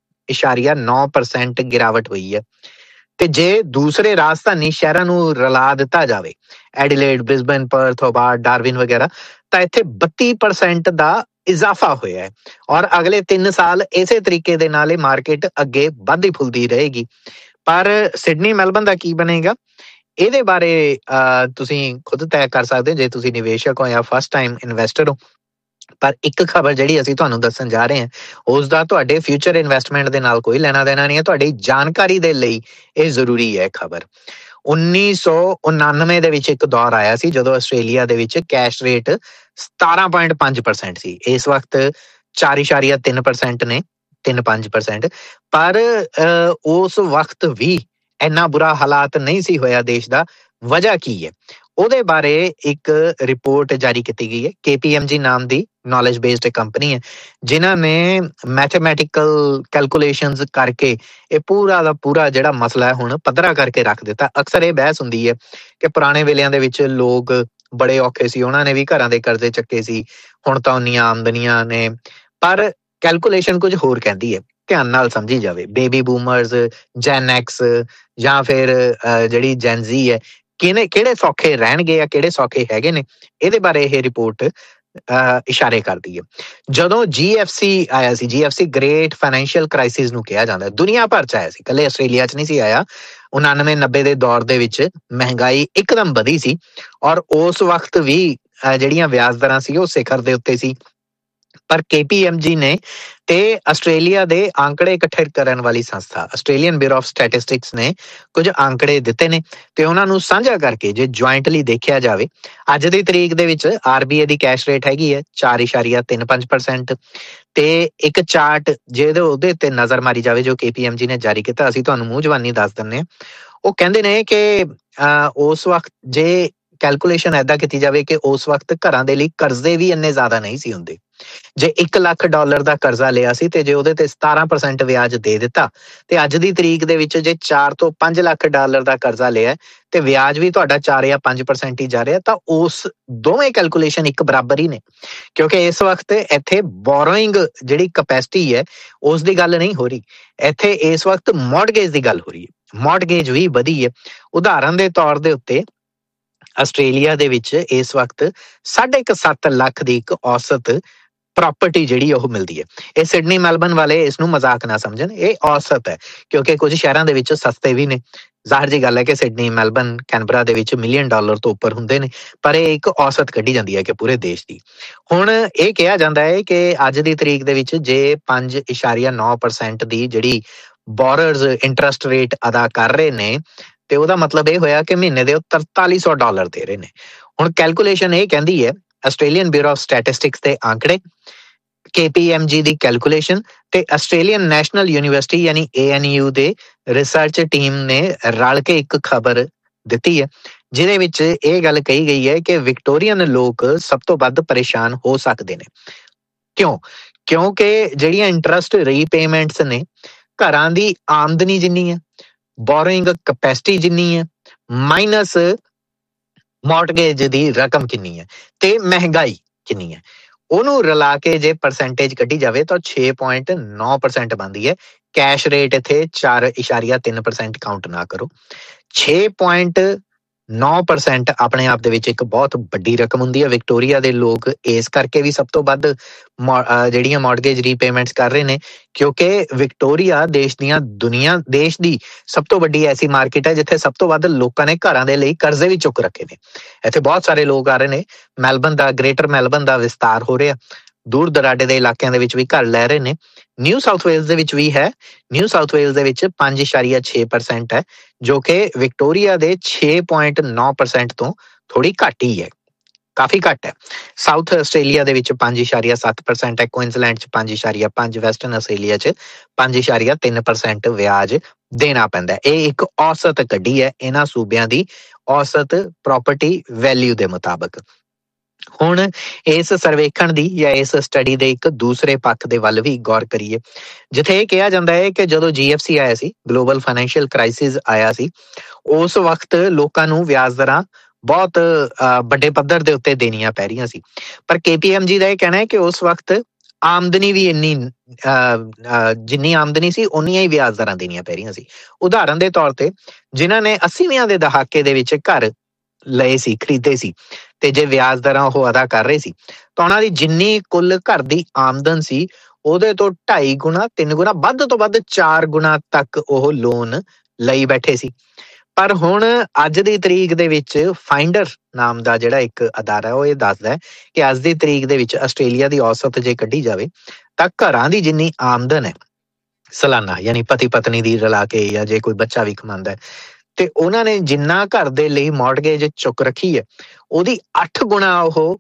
2.9% ਗਿਰਾਵਟ ਹੋਈ ਹੈ। ਤੇ ਜੇ ਦੂਸਰੇ ਰਾਜਧਾਨੀ ਸ਼ਹਿਰਾਂ ਨੂੰ ਰਲਾ ਦਿੱਤਾ ਜਾਵੇ, Adelaide, Brisbane, Perth, Hobart, Darwin ਵਗੈਰਾ, ਤਾਂ ਇੱਥੇ 32% ਦਾ ਇਜ਼ਾਫਾ ਹੋਇਆ ਹੈ ਔਰ ਅਗਲੇ 3 ਸਾਲ ਇਸੇ ਤਰੀਕੇ ਦੇ ਨਾਲ ਇਹ ਮਾਰਕੀਟ ਅੱਗੇ ਵੱਧਦੀ ਫੁੱਲਦੀ ਰਹੇਗੀ। ਪਰ ਸਿਡਨੀ ਮੈਲਬਨ ਦਾ ਕੀ ਬਣੇਗਾ, ਇਹਦੇ ਬਾਰੇ ਤੁਸੀਂ ਖੁਦ ਤੈਅ ਕਰ ਸਕਦੇ ਹੋ ਜੇ ਤੁਸੀਂ ਨਿਵੇਸ਼ਕ ਹੋ ਜਾਂ ਫਸਟ ਟਾਈਮ ਇਨਵੈਸਟਰ ਹੋ। ਪਰ ਇੱਕ ਖਬਰ ਜਿਹੜੀ ਅਸੀਂ ਤੁਹਾਨੂੰ ਦੱਸਣ ਜਾ ਰਹੇ ਹਾਂ ਉਸ ਦਾ ਤੁਹਾਡੇ ਫਿਊਚਰ ਇਨਵੈਸਟਮੈਂਟ ਦੇ ਨਾਲ ਕੋਈ ਲੈਣਾ ਦੇਣਾ ਨਹੀਂ ਹੈ, ਤੁਹਾਡੀ ਜਾਣਕਾਰੀ ਦੇ ਲਈ ਇਹ ਜ਼ਰੂਰੀ ਹੈ ਖਬਰ। 1999 ਦੇ ਵਿੱਚ ਇੱਕ ਦੌਰ ਆਇਆ ਸੀ ਜਦੋਂ ਆਸਟ੍ਰੇਲੀਆ ਦੇ ਵਿੱਚ ਕੈਸ਼ ਰੇਟ 17.5% ਸੀ। ਇਸ ਵਕਤ 4.3% ਨੇ, 3-5%। ਪਰ ਉਸ ਵਕਤ ਵੀ ਇੰਨਾ ਬੁਰਾ ਹਾਲਾਤ ਨਹੀਂ ਸੀ ਹੋਇਆ ਦੇਸ਼ ਦਾ। ਵਜ੍ਹਾ ਕੀ ਹੈ, ਉਹਦੇ ਬਾਰੇ ਇੱਕ ਰਿਪੋਰਟ ਜਾਰੀ ਕੀਤੀ ਗਈ ਹੈ। KPMG ਨਾਮ ਦੀ ਨੌਲੇਜ ਬੇਸਡ ਕੰਪਨੀ ਹੈ, ਜਿਨ੍ਹਾਂ ਨੇ ਮੈਥਮੈਟੀਕਲ ਕੈਲਕੂਲੇਸ਼ਨਸ ਕਰਕੇ ਇਹ ਪੂਰਾ ਦਾ ਪੂਰਾ ਜਿਹੜਾ ਮਸਲਾ ਹੈ ਹੁਣ ਪੱਧਰਾ ਕਰਕੇ ਰੱਖ ਦਿੱਤਾ। ਅਕਸਰ ਇਹ ਬਹਿਸ ਹੁੰਦੀ ਹੈ ਕਿ ਪੁਰਾਣੇ ਵੇਲਿਆਂ ਦੇ ਵਿੱਚ ਲੋਕ ਬੜੇ ਔਖੇ ਸੀ, ਉਹਨਾਂ ਨੇ ਵੀ ਘਰਾਂ ਦੇ ਕਰਜ਼ੇ ਚੱਕੇ ਸੀ, ਹੁਣ ਤਾਂ ਉਨੀਆਂ ਆਮਦਨੀਆਂ ਨੇ। ਪਰ ਕੈਲਕੂਲੇਸ਼ਨ ਕੁਝ ਹੋਰ ਕਹਿੰਦੀ ਹੈ, ਧਿਆਨ ਨਾਲ ਸਮਝੀ ਜਾਵੇ। ਬੇਬੀ ਬੂਮਰਸ, ਜੈਨ ਐਕਸ ਜਾਂ ਫਿਰ ਜਿਹੜੀ ਜੈਨਜ਼ੀ ਹੈ, ਕਿਹੜੇ ਸੌਖੇ ਰਹਿਣਗੇ ਜਾਂ ਕਿਹੜੇ ਸੌਖੇ ਹੈਗੇ ਨੇ, ਇਹਦੇ ਬਾਰੇ ਇਹ ਰਿਪੋਰਟ ਇਸ਼ਾਰੇ ਕਰਦੀ ਹੈ। ਜਦੋਂ GFC ਆਇਆ ਸੀ, GFC ਗ੍ਰੇਟ ਫਾਈਨੈਂਸ਼ੀਅਲ ਕ੍ਰਾਈਸਿਸ ਨੂੰ ਕਿਹਾ ਜਾਂਦਾ, ਦੁਨੀਆ ਭਰ ਚ ਆਇਆ ਸੀ, ਇਕੱਲੇ ਆਸਟ੍ਰੇਲੀਆ ਚ ਨਹੀਂ ਸੀ ਆਇਆ। 99-90 ਦੇ ਦੌਰ ਦੇ ਵਿੱਚ ਮਹਿੰਗਾਈ ਇੱਕਦਮ ਵਧੀ ਸੀ ਔਰ ਉਸ ਵਕਤ ਵੀ ਜਿਹੜੀਆਂ ਵਿਆਜ ਦਰਾਂ ਸੀ ਉਹ ਸਿਖਰ ਦੇ ਉੱਤੇ ਸੀ। ਪਰ KPMG ਨੇ ਤੇ ਆਸਟ੍ਰੇਲੀਆ ਦੇ ਆંકੜੇ ਇਕੱਠੇ ਕਰਨ ਵਾਲੀ ਸੰਸਥਾ ਆਸਟ੍ਰੇਲੀਅਨ ਬਿਊਰੋ ਆਫ ਸਟੈਟਿਸਟਿਕਸ ਨੇ ਕੁਝ ਆંકੜੇ ਦਿੱਤੇ ਨੇ ਤੇ ਉਹਨਾਂ ਨੂੰ ਸਾਂਝਾ ਕਰਕੇ ਜੇ ਜੁਆਇੰਟਲੀ ਦੇਖਿਆ ਜਾਵੇ, ਅੱਜ ਦੀ ਤਰੀਕ ਦੇ ਵਿੱਚ RBA ਦੀ ਕੈਸ਼ ਰੇਟ ਹੈਗੀ ਹੈ 4.35%। ਤੇ ਇੱਕ ਚਾਰਟ ਜਿਹਦੇ ਉਹਦੇ ਤੇ ਨਜ਼ਰ ਮਾਰੀ ਜਾਵੇ ਜੋ KPMG ਨੇ ਜਾਰੀ ਕੀਤਾ, ਅਸੀਂ ਤੁਹਾਨੂੰ ਮੂੰਹ ਜ਼ਬਾਨੀ ਦੱਸ ਦਿੰਦੇ ਹਾਂ। ਉਹ ਕਹਿੰਦੇ ਨੇ ਕਿ ਉਸ ਵਕਤ ਜੇ ਕੈਲਕੂਲੇਸ਼ਨ ਏਦਾਂ ਕੀਤੀ ਜਾਵੇ ਕਿ ਉਸ ਵਕਤ ਘਰਾਂ ਦੇ ਲਈ ਕਰਜ਼ੇ ਵੀ ਇੰਨੇ ਜ਼ਿਆਦਾ ਨਹੀਂ ਸੀ ਹੁੰਦੇ। ਜੇ $1 ਲੱਖ ਦਾ ਕਰਜ਼ਾ ਲਿਆ ਸੀ ਤੇ ਜੇ ਉਹਦੇ ਤੇ 17% ਵਿਆਜ ਦੇ ਦਿੱਤਾ, ਤੇ ਅੱਜ ਦੀ ਤਰੀਕ ਦੇ ਵਿੱਚ ਜੇ 4 ਤੋਂ 5 ਲੱਖ ਡਾਲਰ ਦਾ ਕਰਜ਼ਾ ਲਿਆ ਤੇ ਵਿਆਜ ਵੀ ਤੁਹਾਡਾ 4 ਜਾਂ 5% ਹੀ ਜਾ ਰਿਹਾ, ਤਾਂ ਉਸ ਦੋਵੇਂ ਕੈਲਕੂਲੇਸ਼ਨ ਇੱਕ ਬਰਾਬਰ ਹੀ ਨੇ। ਕਿਉਂਕਿ ਇਸ ਵਕਤ ਇੱਥੇ ਬੋਰੋਇੰਗ ਜਿਹੜੀ ਕਪੈਸਿਟੀ ਹੈ ਉਸ ਦੀ ਗੱਲ ਨਹੀਂ ਹੋ ਰਹੀ, ਇੱਥੇ ਇਸ ਵਕਤ ਮੌਰਗੇਜ ਦੀ ਗੱਲ ਹੋ ਰਹੀ ਹੈ। ਮੌਰਗੇਜ ਵੀ ਵਧੀ ਹੈ। ਉਦਾਹਰਨ ਦੇ ਤੌਰ ਦੇ ਉੱਤੇ ਆਸਟ੍ਰੇਲੀਆ ਦੇ ਵਿੱਚ ਇਸ ਵਕਤ 7.5 ਲੱਖ ਦੀ ਇੱਕ ਔਸਤ ਪ੍ਰਾਪਰਟੀ ਜਿਹੜੀ ਉਹ ਮਿਲਦੀ ਹੈ। ਇਹ ਸਿਡਨੀ ਮੈਲਬਨ ਵਾਲੇ ਇਸ ਨੂੰ ਮਜ਼ਾਕ ਨਾ ਸਮਝਣ, ਇਹ ਔਸਤ ਹੈ ਕਿਉਂਕਿ ਕੁਝ ਸ਼ਹਿਰਾਂ ਦੇ ਵਿੱਚ ਸਸਤੇ ਵੀ ਨੇ। ਜ਼ਾਹਰ ਜੀ ਗੱਲ ਹੈ ਕਿ ਸਿਡਨੀ, ਮੈਲਬਨ, ਕੈਨਬਰਾ ਦੇ ਵਿੱਚ $1 ਮਿਲੀਅਨ ਤੋਂ ਉੱਪਰ ਹੁੰਦੇ ਨੇ, ਪਰ ਇਹ ਇੱਕ ਔਸਤ ਕੱਢੀ ਜਾਂਦੀ ਹੈ ਕਿ ਪੂਰੇ ਦੇਸ਼ ਦੀ। ਹੁਣ ਇਹ ਕਿਹਾ ਜਾਂਦਾ ਹੈ ਕਿ ਅੱਜ ਦੀ ਤਰੀਕ ਦੇ ਵਿੱਚ ਜੇ 5.9% ਦੀ ਜਿਹੜੀ ਬੋਰਰਸ ਇੰਟਰਸਟ ਰੇਟ ਅਦਾ ਕਰ ਰਹੇ ਨੇ, ਤੇ ਉਹਦਾ ਮਤਲਬ ਇਹ ਹੋਇਆ ਕਿ ਮਹੀਨੇ ਦੇ ਉਹ $4300 ਦੇ ਰਹੇ ਨੇ। ਹੁਣ ਕੈਲਕੂਲੇਸ਼ਨ ਇਹ ਕਹਿੰਦੀ ਹੈ, ਆਸਟ੍ਰੇਲੀਅਨ ਬਿਊਰੋ ਆਫ ਸਟੈਟਿਸਟਿਕਸ ਦੇ ਆંકੜੇ, KPMG ਦੀ ਕੈਲਕੂਲੇਸ਼ਨ ਤੇ ਆਸਟ੍ਰੇਲੀਅਨ ਨੈਸ਼ਨਲ ਯੂਨੀਵਰਸਿਟੀ ਯਾਨੀ ANU ਦੇ ਰਿਸਰਚ ਟੀਮ ਨੇ ਰਲ ਕੇ ਇੱਕ ਖਬਰ ਦਿੱਤੀ ਹੈ, ਜਿਹਦੇ ਵਿੱਚ ਇਹ ਗੱਲ ਕਹੀ ਗਈ ਹੈ ਕਿ ਵਿਕਟੋਰੀਅਨ ਲੋਕ ਸਭ ਤੋਂ ਵੱਧ ਪਰੇਸ਼ਾਨ ਹੋ ਸਕਦੇ ਨੇ। ਕਿਉਂ? ਕਿਉਂਕਿ ਜਿਹੜੀਆਂ ਇੰਟਰਸਟ ਰੀਪੇਮੈਂਟਸ ਨੇ, ਘਰਾਂ ਦੀ ਆਮਦਨੀ ਜਿੰਨੀ ਹੈ, ਬੋਰਿੰਗ ਕਪੈਸਿਟੀ ਜਿੰਨੀ ਹੈ, ਮਾਈਨਸ ਮੌਰਟਗੇਜ ਦੀ ਰਕਮ ਕਿੰਨੀ ਹੈ ਤੇ ਮਹਿੰਗਾਈ ਕਿੰਨੀ ਹੈ, ਉਹਨੂੰ ਰਲਾ ਕੇ ਜੇ ਪਰਸੈਂਟੇਜ ਕੱਢੀ ਜਾਵੇ ਤਾਂ 6.9% ਬਣਦੀ ਹੈ। ਕੈਸ਼ ਰੇਟ ਇੱਥੇ 4.3% ਕਾਊਂਟ ਨਾ ਕਰੋ। 6.9% ਆਪਣੇ ਆਪ ਦੇ ਵਿੱਚ ਇੱਕ ਬਹੁਤ ਵੱਡੀ ਰਕਮ ਹੁੰਦੀ ਹੈ। ਵਿਕਟੋਰੀਆ ਦੇ ਲੋਕ ਇਸ ਕਰਕੇ ਵੀ ਸਭ ਤੋਂ ਵੱਧ ਜਿਹੜੀਆਂ ਮੌਰਟਗੇਜ ਰੀਪੇਮੈਂਟਸ ਕਰ ਰਹੇ ਨੇ, ਕਿਉਂਕਿ ਵਿਕਟੋਰੀਆ ਦੇਸ਼ ਦੀ ਸਭ ਤੋਂ ਵੱਡੀ ਐਸੀ ਮਾਰਕੀਟ ਹੈ ਜਿੱਥੇ ਸਭ ਤੋਂ ਵੱਧ ਲੋਕਾਂ ਨੇ ਘਰਾਂ ਦੇ ਲਈ ਕਰਜ਼ੇ ਵੀ ਚੁੱਕ ਰੱਖੇ ਨੇ। ਇੱਥੇ ਬਹੁਤ ਸਾਰੇ ਲੋਕ ਆ ਰਹੇ ਨੇ। ਗ੍ਰੇਟਰ ਮੈਲਬਨ ਦਾ ਵਿਸਤਾਰ ਹੋ ਰਿਹਾ, ਦੂਰ ਦਰਾਡੇ ਦੇ ਇਲਾਕਿਆਂ ਦੇ ਵਿੱਚ ਵੀ ਘਰ ਲੈ ਰਹੇ ਨੇ। ਨਿਊ ਸਾਊਥ ਵੇਲਜ਼ ਦੇ ਵਿੱਚ ਵੀ ਹੈ। ਨਿਊ ਸਾਊਥ ਵੇਲਜ਼ ਦੇ ਵਿੱਚ 5.6% ਹੈ, ਜੋ ਕਿ ਵਿਕਟੋਰੀਆ ਦੇ 6.9% ਤੋਂ ਥੋੜੀ ਘੱਟ ਹੀ ਹੈ, ਕਾਫੀ ਘੱਟ ਹੈ। ਸਾਊਥ ਆਸਟ੍ਰੇਲੀਆ ਦੇ ਵਿੱਚ 5.7% ਹੈ, ਕੁਇਨਜ਼ਲੈਂਡ 'ਚ 5.5%, ਵੈਸਟਰਨ ਆਸਟ੍ਰੇਲੀਆ 'ਚ 5.3% ਵਿਆਜ ਦੇਣਾ ਪੈਂਦਾ। ਇਹ ਇੱਕ ਔਸਤ ਕੱਢੀ ਹੈ ਇਹਨਾਂ ਸੂਬਿਆਂ ਦੀ ਔਸਤ ਪ੍ਰਾਪਰਟੀ ਵੈਲਿਊ ਦੇ ਮੁਤਾਬਕ। ਹੁਣ ਇਸ ਸਰਵੇਖਣ ਦੀ ਜਾਂ ਇਸ ਸਟੱਡੀ ਦੇ ਇੱਕ ਦੂਸਰੇ ਪੱਖ ਦੇ ਵੱਲ ਵੀ ਗੌਰ ਕਰੀਏ, ਜਿੱਥੇ ਇਹ ਕਿਹਾ ਜਾਂਦਾ ਹੈ ਕਿ ਜਦੋਂ GFC ਆਇਆ ਸੀ, ਗਲੋਬਲ ਫਾਈਨੈਂਸ਼ੀਅਲ ਕ੍ਰਾਈਸਿਸ ਆਇਆ ਸੀ, ਉਸ ਵਕਤ ਲੋਕਾਂ ਨੂੰ ਵਿਆਜ ਦਰਾਂ ਬਹੁਤ ਵੱਡੇ ਪੱਧਰ ਦੇ ਉੱਤੇ ਦੇਣੀਆਂ ਪੈ ਰਹੀਆਂ ਸੀ। ਪਰ KPMG ਦਾ ਇਹ ਕਹਿਣਾ ਹੈ ਕਿ ਉਸ ਵਕਤ ਆਮਦਨੀ ਵੀ ਜਿੰਨੀ ਆਮਦਨੀ ਸੀ ਉਨੀਆਂ ਹੀ ਵਿਆਜ ਦਰਾਂ ਦੇਣੀਆਂ ਪੈ ਰਹੀਆਂ ਸੀ। ਉਦਾਹਰਨ ਦੇ ਤੌਰ ਤੇ ਜਿਨ੍ਹਾਂ ਨੇ 80ਵਿਆਂ ਦੇ ਦਹਾਕੇ ਦੇ ਵਿੱਚ ਘਰ ਲਏ ਸੀ, ਖਰੀਦੇ ਸੀ, ਤੇ ਜੇ ਵਿਆਜ ਦਰਾਂ ਉਹ ਅਦਾ ਕਰ ਰਹੇ ਸੀ ਤਾਂ ਉਹਨਾਂ ਦੀ ਜਿੰਨੀ ਕੁੱਲ ਘਰ ਦੀ ਆਮਦਨ ਸੀ ਉਹਦੇ ਤੋਂ 2.5 ਗੁਣਾ 3 ਗੁਣਾ ਵੱਧ ਤੋਂ ਵੱਧ 4 ਗੁਣਾ ਤੱਕ ਉਹ ਲੋਨ ਲਈ ਬੈਠੇ ਸੀ। ਪਰ ਹੁਣ ਅੱਜ ਦੀ ਤਰੀਕ ਦੇ ਵਿੱਚ ਫਾਈਂਡਰ ਨਾਮ ਦਾ ਜਿਹੜਾ ਇੱਕ ਅਦਾਰਾ ਉਹ ਇਹ ਦੱਸਦਾ ਕਿ ਅੱਜ ਦੀ ਤਰੀਕ ਦੇ ਵਿੱਚ ਆਸਟ੍ਰੇਲੀਆ ਦੀ ਔਸਤ ਜੇ ਕੱਢੀ ਜਾਵੇ ਤਾਂ ਘਰਾਂ ਦੀ ਜਿੰਨੀ ਆਮਦਨ ਹੈ ਸਾਲਾਨਾ, ਯਾਨੀ ਪਤੀ ਪਤਨੀ ਦੀ ਰਲਾ ਕੇ, ਜਾਂ ਜੇ ਕੋਈ ਬੱਚਾ ਵੀ ਕਮਾਉਂਦਾ, ਤੇ ਉਹਨਾਂ ਨੇ ਜਿੰਨਾ ਘਰ ਦੇ ਲਈ ਮੌਰਟਗੇਜ ਚੁੱਕ ਰੱਖੀ ਹੈ ਉਹਦੀ 8 ਗੁਣਾ ਉਹ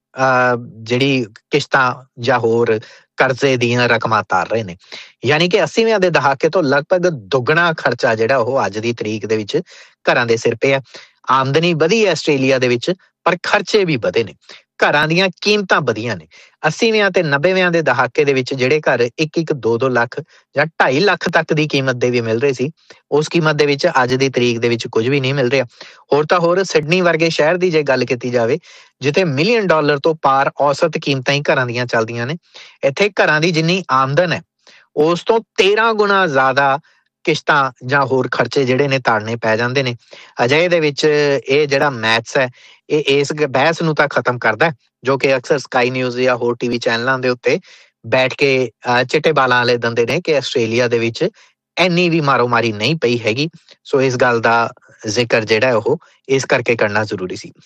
ਜਿਹੜੀ ਕਿਸ਼ਤਾਂ ਜਾਂ ਹੋਰ ਕਰਜ਼ੇ ਦੀਆਂ ਰਕਮਾਂ ਤਾਰ ਰਹੇ ਨੇ। ਯਾਨੀ ਕਿ 80ਵਿਆਂ ਦੇ ਦਹਾਕੇ ਤੋਂ ਲਗਭਗ ਦੁੱਗਣਾ ਖਰਚਾ ਜਿਹੜਾ ਉਹ ਅੱਜ ਦੀ ਤਰੀਕ ਦੇ ਵਿੱਚ ਘਰਾਂ ਦੇ ਸਿਰ ਪਿਆ। ਆਮਦਨੀ ਵਧੀ ਹੈ ਆਸਟ੍ਰੇਲੀਆ ਦੇ ਵਿੱਚ, ਪਰ ਖਰਚੇ ਵੀ ਵਧੇ ਨੇ, ਘਰਾਂ ਦੀਆਂ ਕੀਮਤਾਂ ਵਧੀਆਂ ਨੇ। 80ਵਿਆਂ ਤੇ 90ਵਿਆਂ ਦੇ ਦਹਾਕੇ ਦੇ ਵਿੱਚ ਜਿਹੜੇ ਘਰ 1-1, 2-2 ਲੱਖ ਜਾਂ 2.5 ਲੱਖ ਤੱਕ ਦੀ ਕੀਮਤ ਦੇ ਵੀ ਮਿਲ ਰਹੇ ਸੀ, ਉਸ ਕੀਮਤ ਦੇ ਵਿੱਚ ਅੱਜ ਦੀ ਤਰੀਕ ਦੇ ਵਿੱਚ ਕੁਝ ਵੀ ਨਹੀਂ ਮਿਲ ਰਿਹਾ। ਹੋਰ ਤਾਂ ਹੋਰ ਸਿਡਨੀ ਵਰਗੇ ਸ਼ਹਿਰ ਦੀ ਜੇ ਗੱਲ ਕੀਤੀ ਜਾਵੇ, ਜਿੱਥੇ $1 ਮਿਲੀਅਨ ਤੋਂ ਪਾਰ ਔਸਤ ਕੀਮਤਾਂ ਹੀ ਘਰਾਂ ਦੀਆਂ ਚੱਲਦੀਆਂ ਨੇ, ਇੱਥੇ ਘਰਾਂ ਦੀ ਜਿੰਨੀ ਆਮਦਨ ਹੈ ਉਸ ਤੋਂ 13 ਗੁਣਾ ਜ਼ਿਆਦਾ ਕਿਸ਼ਤਾਂ ਜਾਂ ਹੋਰ ਖਰਚੇ ਜਿਹੜੇ ਨੇ ਤਾੜਨੇ ਪੈ ਜਾਂਦੇ ਨੇ। ਅਜਿਹੇ ਦੇ ਵਿੱਚ ਇਹ ਜਿਹੜਾ ਮੈਥਸ ਹੈ ਇਹ ਇਸ ਬਹਿਸ ਨੂੰ ਤਾਂ ਖਤਮ ਕਰਦਾ, ਜੋ ਕਿ ਅਕਸਰ ਸਕਾਈ ਨਿਊਜ਼ ਜਾਂ ਹੋਰ TV ਚੈਨਲਾਂ ਦੇ ਉੱਤੇ ਬੈਠ ਕੇ ਚਿੱਟੇ ਬਾਲਾਂ ਵਾਲੇ ਦਿੰਦੇ ਨੇ ਕਿ ਆਸਟ੍ਰੇਲੀਆ ਦੇ ਵਿੱਚ ਇੰਨੀ ਵੀ ਮਾਰੋ ਮਾਰੀ ਨਹੀਂ ਪਈ ਹੈਗੀ। ਸੋ ਇਸ ਗੱਲ ਦਾ ਜ਼ਿਕਰ ਜਿਹੜਾ ਉਹ ਇਸ ਕਰਕੇ ਕਰਨਾ ਜ਼ਰੂਰੀ ਸੀ।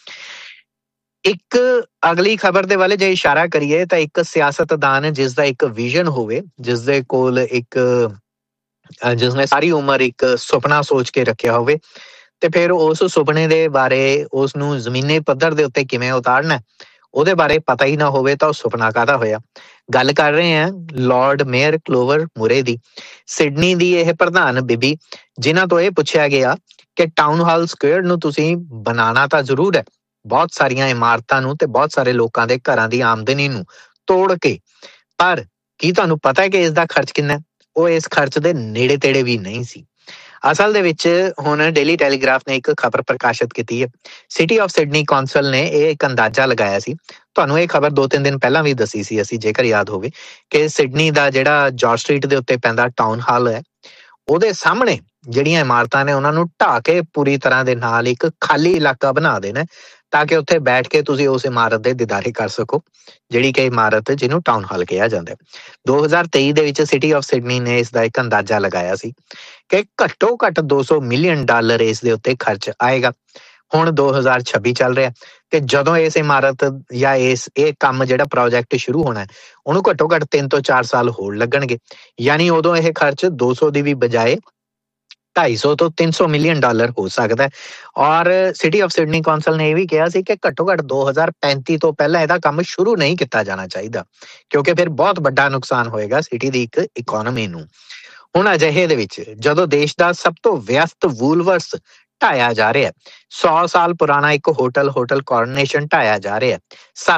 ਇੱਕ ਅਗਲੀ ਖਬਰ ਦੇ ਵੱਲ ਜੇ ਇਸ਼ਾਰਾ ਕਰੀਏ ਤਾਂ ਇੱਕ ਸਿਆਸਤਦਾਨ ਜਿਸ ਦਾ ਇੱਕ ਵਿਜ਼ਨ ਹੋਵੇ, ਜਿਸਦੇ ਕੋਲ ਜਿਸਨੇ ਸਾਰੀ ਉਮਰ ਇੱਕ ਸੁਪਨਾ ਸੋਚ ਕੇ ਰੱਖਿਆ ਹੋਵੇ, ਤੇ ਫਿਰ ਉਸ ਸੁਪਨੇ ਦੇ ਬਾਰੇ ਉਸ ਨੂੰ ਜ਼ਮੀਨੀ ਪੱਧਰ ਦੇ ਉੱਤੇ ਕਿਵੇਂ ਉਤਾਰਨਾ ਉਹਦੇ ਬਾਰੇ ਪਤਾ ਹੀ ਨਾ ਹੋਵੇ ਤਾਂ ਉਹ ਸੁਪਨਾ ਕਾਹਦਾ ਹੋਇਆ। ਗੱਲ ਕਰ ਰਹੇ ਹਾਂ ਲਾਰਡ ਮੇਅਰ ਕਲੋਵਰ ਮੁਰੇ ਦੀ, ਸਿਡਨੀ ਦੀ ਇਹ ਪ੍ਰਧਾਨ ਬੀਬੀ, ਜਿਨ੍ਹਾਂ ਤੋਂ ਇਹ ਪੁੱਛਿਆ ਗਿਆ ਕਿ ਟਾਊਨ ਹਾਲ ਸਕੁਅਰ ਨੂੰ ਤੁਸੀਂ ਬਣਾਉਣਾ ਤਾਂ ਜ਼ਰੂਰ ਹੈ, ਬਹੁਤ ਸਾਰੀਆਂ ਇਮਾਰਤਾਂ ਨੂੰ ਤੇ ਬਹੁਤ ਸਾਰੇ ਲੋਕਾਂ ਦੇ ਘਰਾਂ ਦੀ ਆਮਦਨੀ ਨੂੰ ਤੋੜ ਕੇ, ਪਰ ਕੀ ਤੁਹਾਨੂੰ ਪਤਾ ਹੈ ਕਿ ਇਸ ਦਾ ਖਰਚ ਕਿੰਨਾ? ਉਹ ਇਸ ਖਰਚ ਦੇ ਨੇੜੇ ਤੇੜੇ ਵੀ ਨਹੀਂ ਸੀ। ਅਸਲ ਦੇ ਵਿੱਚ ਹੁਣ ਡੇਲੀ ਟੈਲੀਗ੍ਰਾਫ ਨੇ ਇੱਕ ਖਬਰ ਪ੍ਰਕਾਸ਼ਿਤ ਕੀਤੀ ਹੈ। ਸਿਟੀ ਆਫ ਸਿਡਨੀ ਕੌਂਸਲ ਨੇ ਇਹ ਇੱਕ ਅੰਦਾਜ਼ਾ ਲਗਾਇਆ ਸੀ, ਤੁਹਾਨੂੰ ਇਹ ਖਬਰ 2-3 ਦਿਨ ਪਹਿਲਾਂ ਵੀ ਦੱਸੀ ਸੀ ਅਸੀਂ, ਜੇਕਰ ਯਾਦ ਹੋਵੇ, ਕਿ ਸਿਡਨੀ ਦਾ ਜਿਹੜਾ ਜਾਰਜ ਸਟਰੀਟ ਦੇ ਉੱਤੇ ਪੈਂਦਾ ਟਾਊਨ ਹਾਲ ਹੈ, ਉਹਦੇ ਸਾਹਮਣੇ ਜਿਹੜੀਆਂ ਇਮਾਰਤਾਂ ਨੇ ਉਹਨਾਂ ਨੂੰ ਢਾਹ ਕੇ ਪੂਰੀ ਤਰ੍ਹਾਂ ਦੇ ਨਾਲ ਇੱਕ ਖਾਲੀ ਇਲਾਕਾ ਬਣਾ ਦੇਣਾ, ਤਾਂ ਕਿ ਉੱਥੇ ਬੈਠ ਕੇ ਤੁਸੀਂ ਉਸ ਇਮਾਰਤ ਦੇ ਦੀਦਾਰੇ ਕਰ ਸਕੋ, ਜਿਹੜੀ ਕਿ ਇਮਾਰਤ ਜਿਹਨੂੰ ਟਾਊਨ ਹਾਲ ਕਿਹਾ ਜਾਂਦਾ। 2023 ਦੇ ਵਿੱਚ ਸਿਟੀ ਆਫ ਸਿਡਨੀ ਨੇ ਇਸ ਦਾ ਇੱਕ ਅੰਦਾਜ਼ਾ ਲਗਾਇਆ ਸੀ ਕਿ ਘੱਟੋ ਘੱਟ $200 ਮਿਲੀਅਨ ਇਸ ਦੇ ਉੱਤੇ ਖਰਚ ਆਏਗਾ। ਹੁਣ 2026 ਚੱਲ ਰਿਹਾ ਤੇ ਜਦੋਂ ਇਸ ਇਮਾਰਤ ਜਾਂ ਇਹ ਕੰਮ ਜਿਹੜਾ ਪ੍ਰੋਜੈਕਟ ਸ਼ੁਰੂ ਹੋਣਾ ਉਹਨੂੰ ਘੱਟੋ ਘੱਟ 3 ਤੋਂ 4 ਸਾਲ ਹੋਰ ਲੱਗਣਗੇ, ਯਾਨੀ ਉਦੋਂ ਇਹ ਖਰਚ 200 ਦੀ ਵੀ ਬਜਾਏ 250 ਤੋਂ $300 ਮਿਲੀਅਨ ਹੋ ਸਕਦਾ ਹੈ। ਔਰ ਸਿਟੀ ਆਫ ਸਿਡਨੀ ਕੌਂਸਲ ਨੇ ਇਹ ਵੀ ਕਿਹਾ ਸੀ ਕਿ ਘੱਟੋ ਘੱਟ 2035 ਤੋਂ ਪਹਿਲਾਂ ਇਹਦਾ ਕੰਮ ਸ਼ੁਰੂ ਨਹੀਂ ਕੀਤਾ ਜਾਣਾ ਚਾਹੀਦਾ, ਕਿਉਂਕਿ ਫਿਰ ਬਹੁਤ ਵੱਡਾ ਨੁਕਸਾਨ ਹੋਏਗਾ ਸਿਟੀ ਦੀ ਇੱਕ ਇਕੋਨਮੀ ਨੂੰ। ਹੁਣ ਅਜਿਹੇ ਦੇ ਵਿੱਚ ਜਦੋਂ ਦੇਸ਼ ਦਾ ਸਭ ਤੋਂ ਵਿਅਸਤ ਵੂਲਵਰਸ ਢਾਇਆ ਜਾ ਰਿਹਾ। 100 ਸਾਲ ਪੁਰਾਣਾ ਇੱਕ ਹੋਟਲ ਕੋਰੋਨੇਸ਼ਨ ਢਾਇਆ ਜਾ ਰਿਹਾ।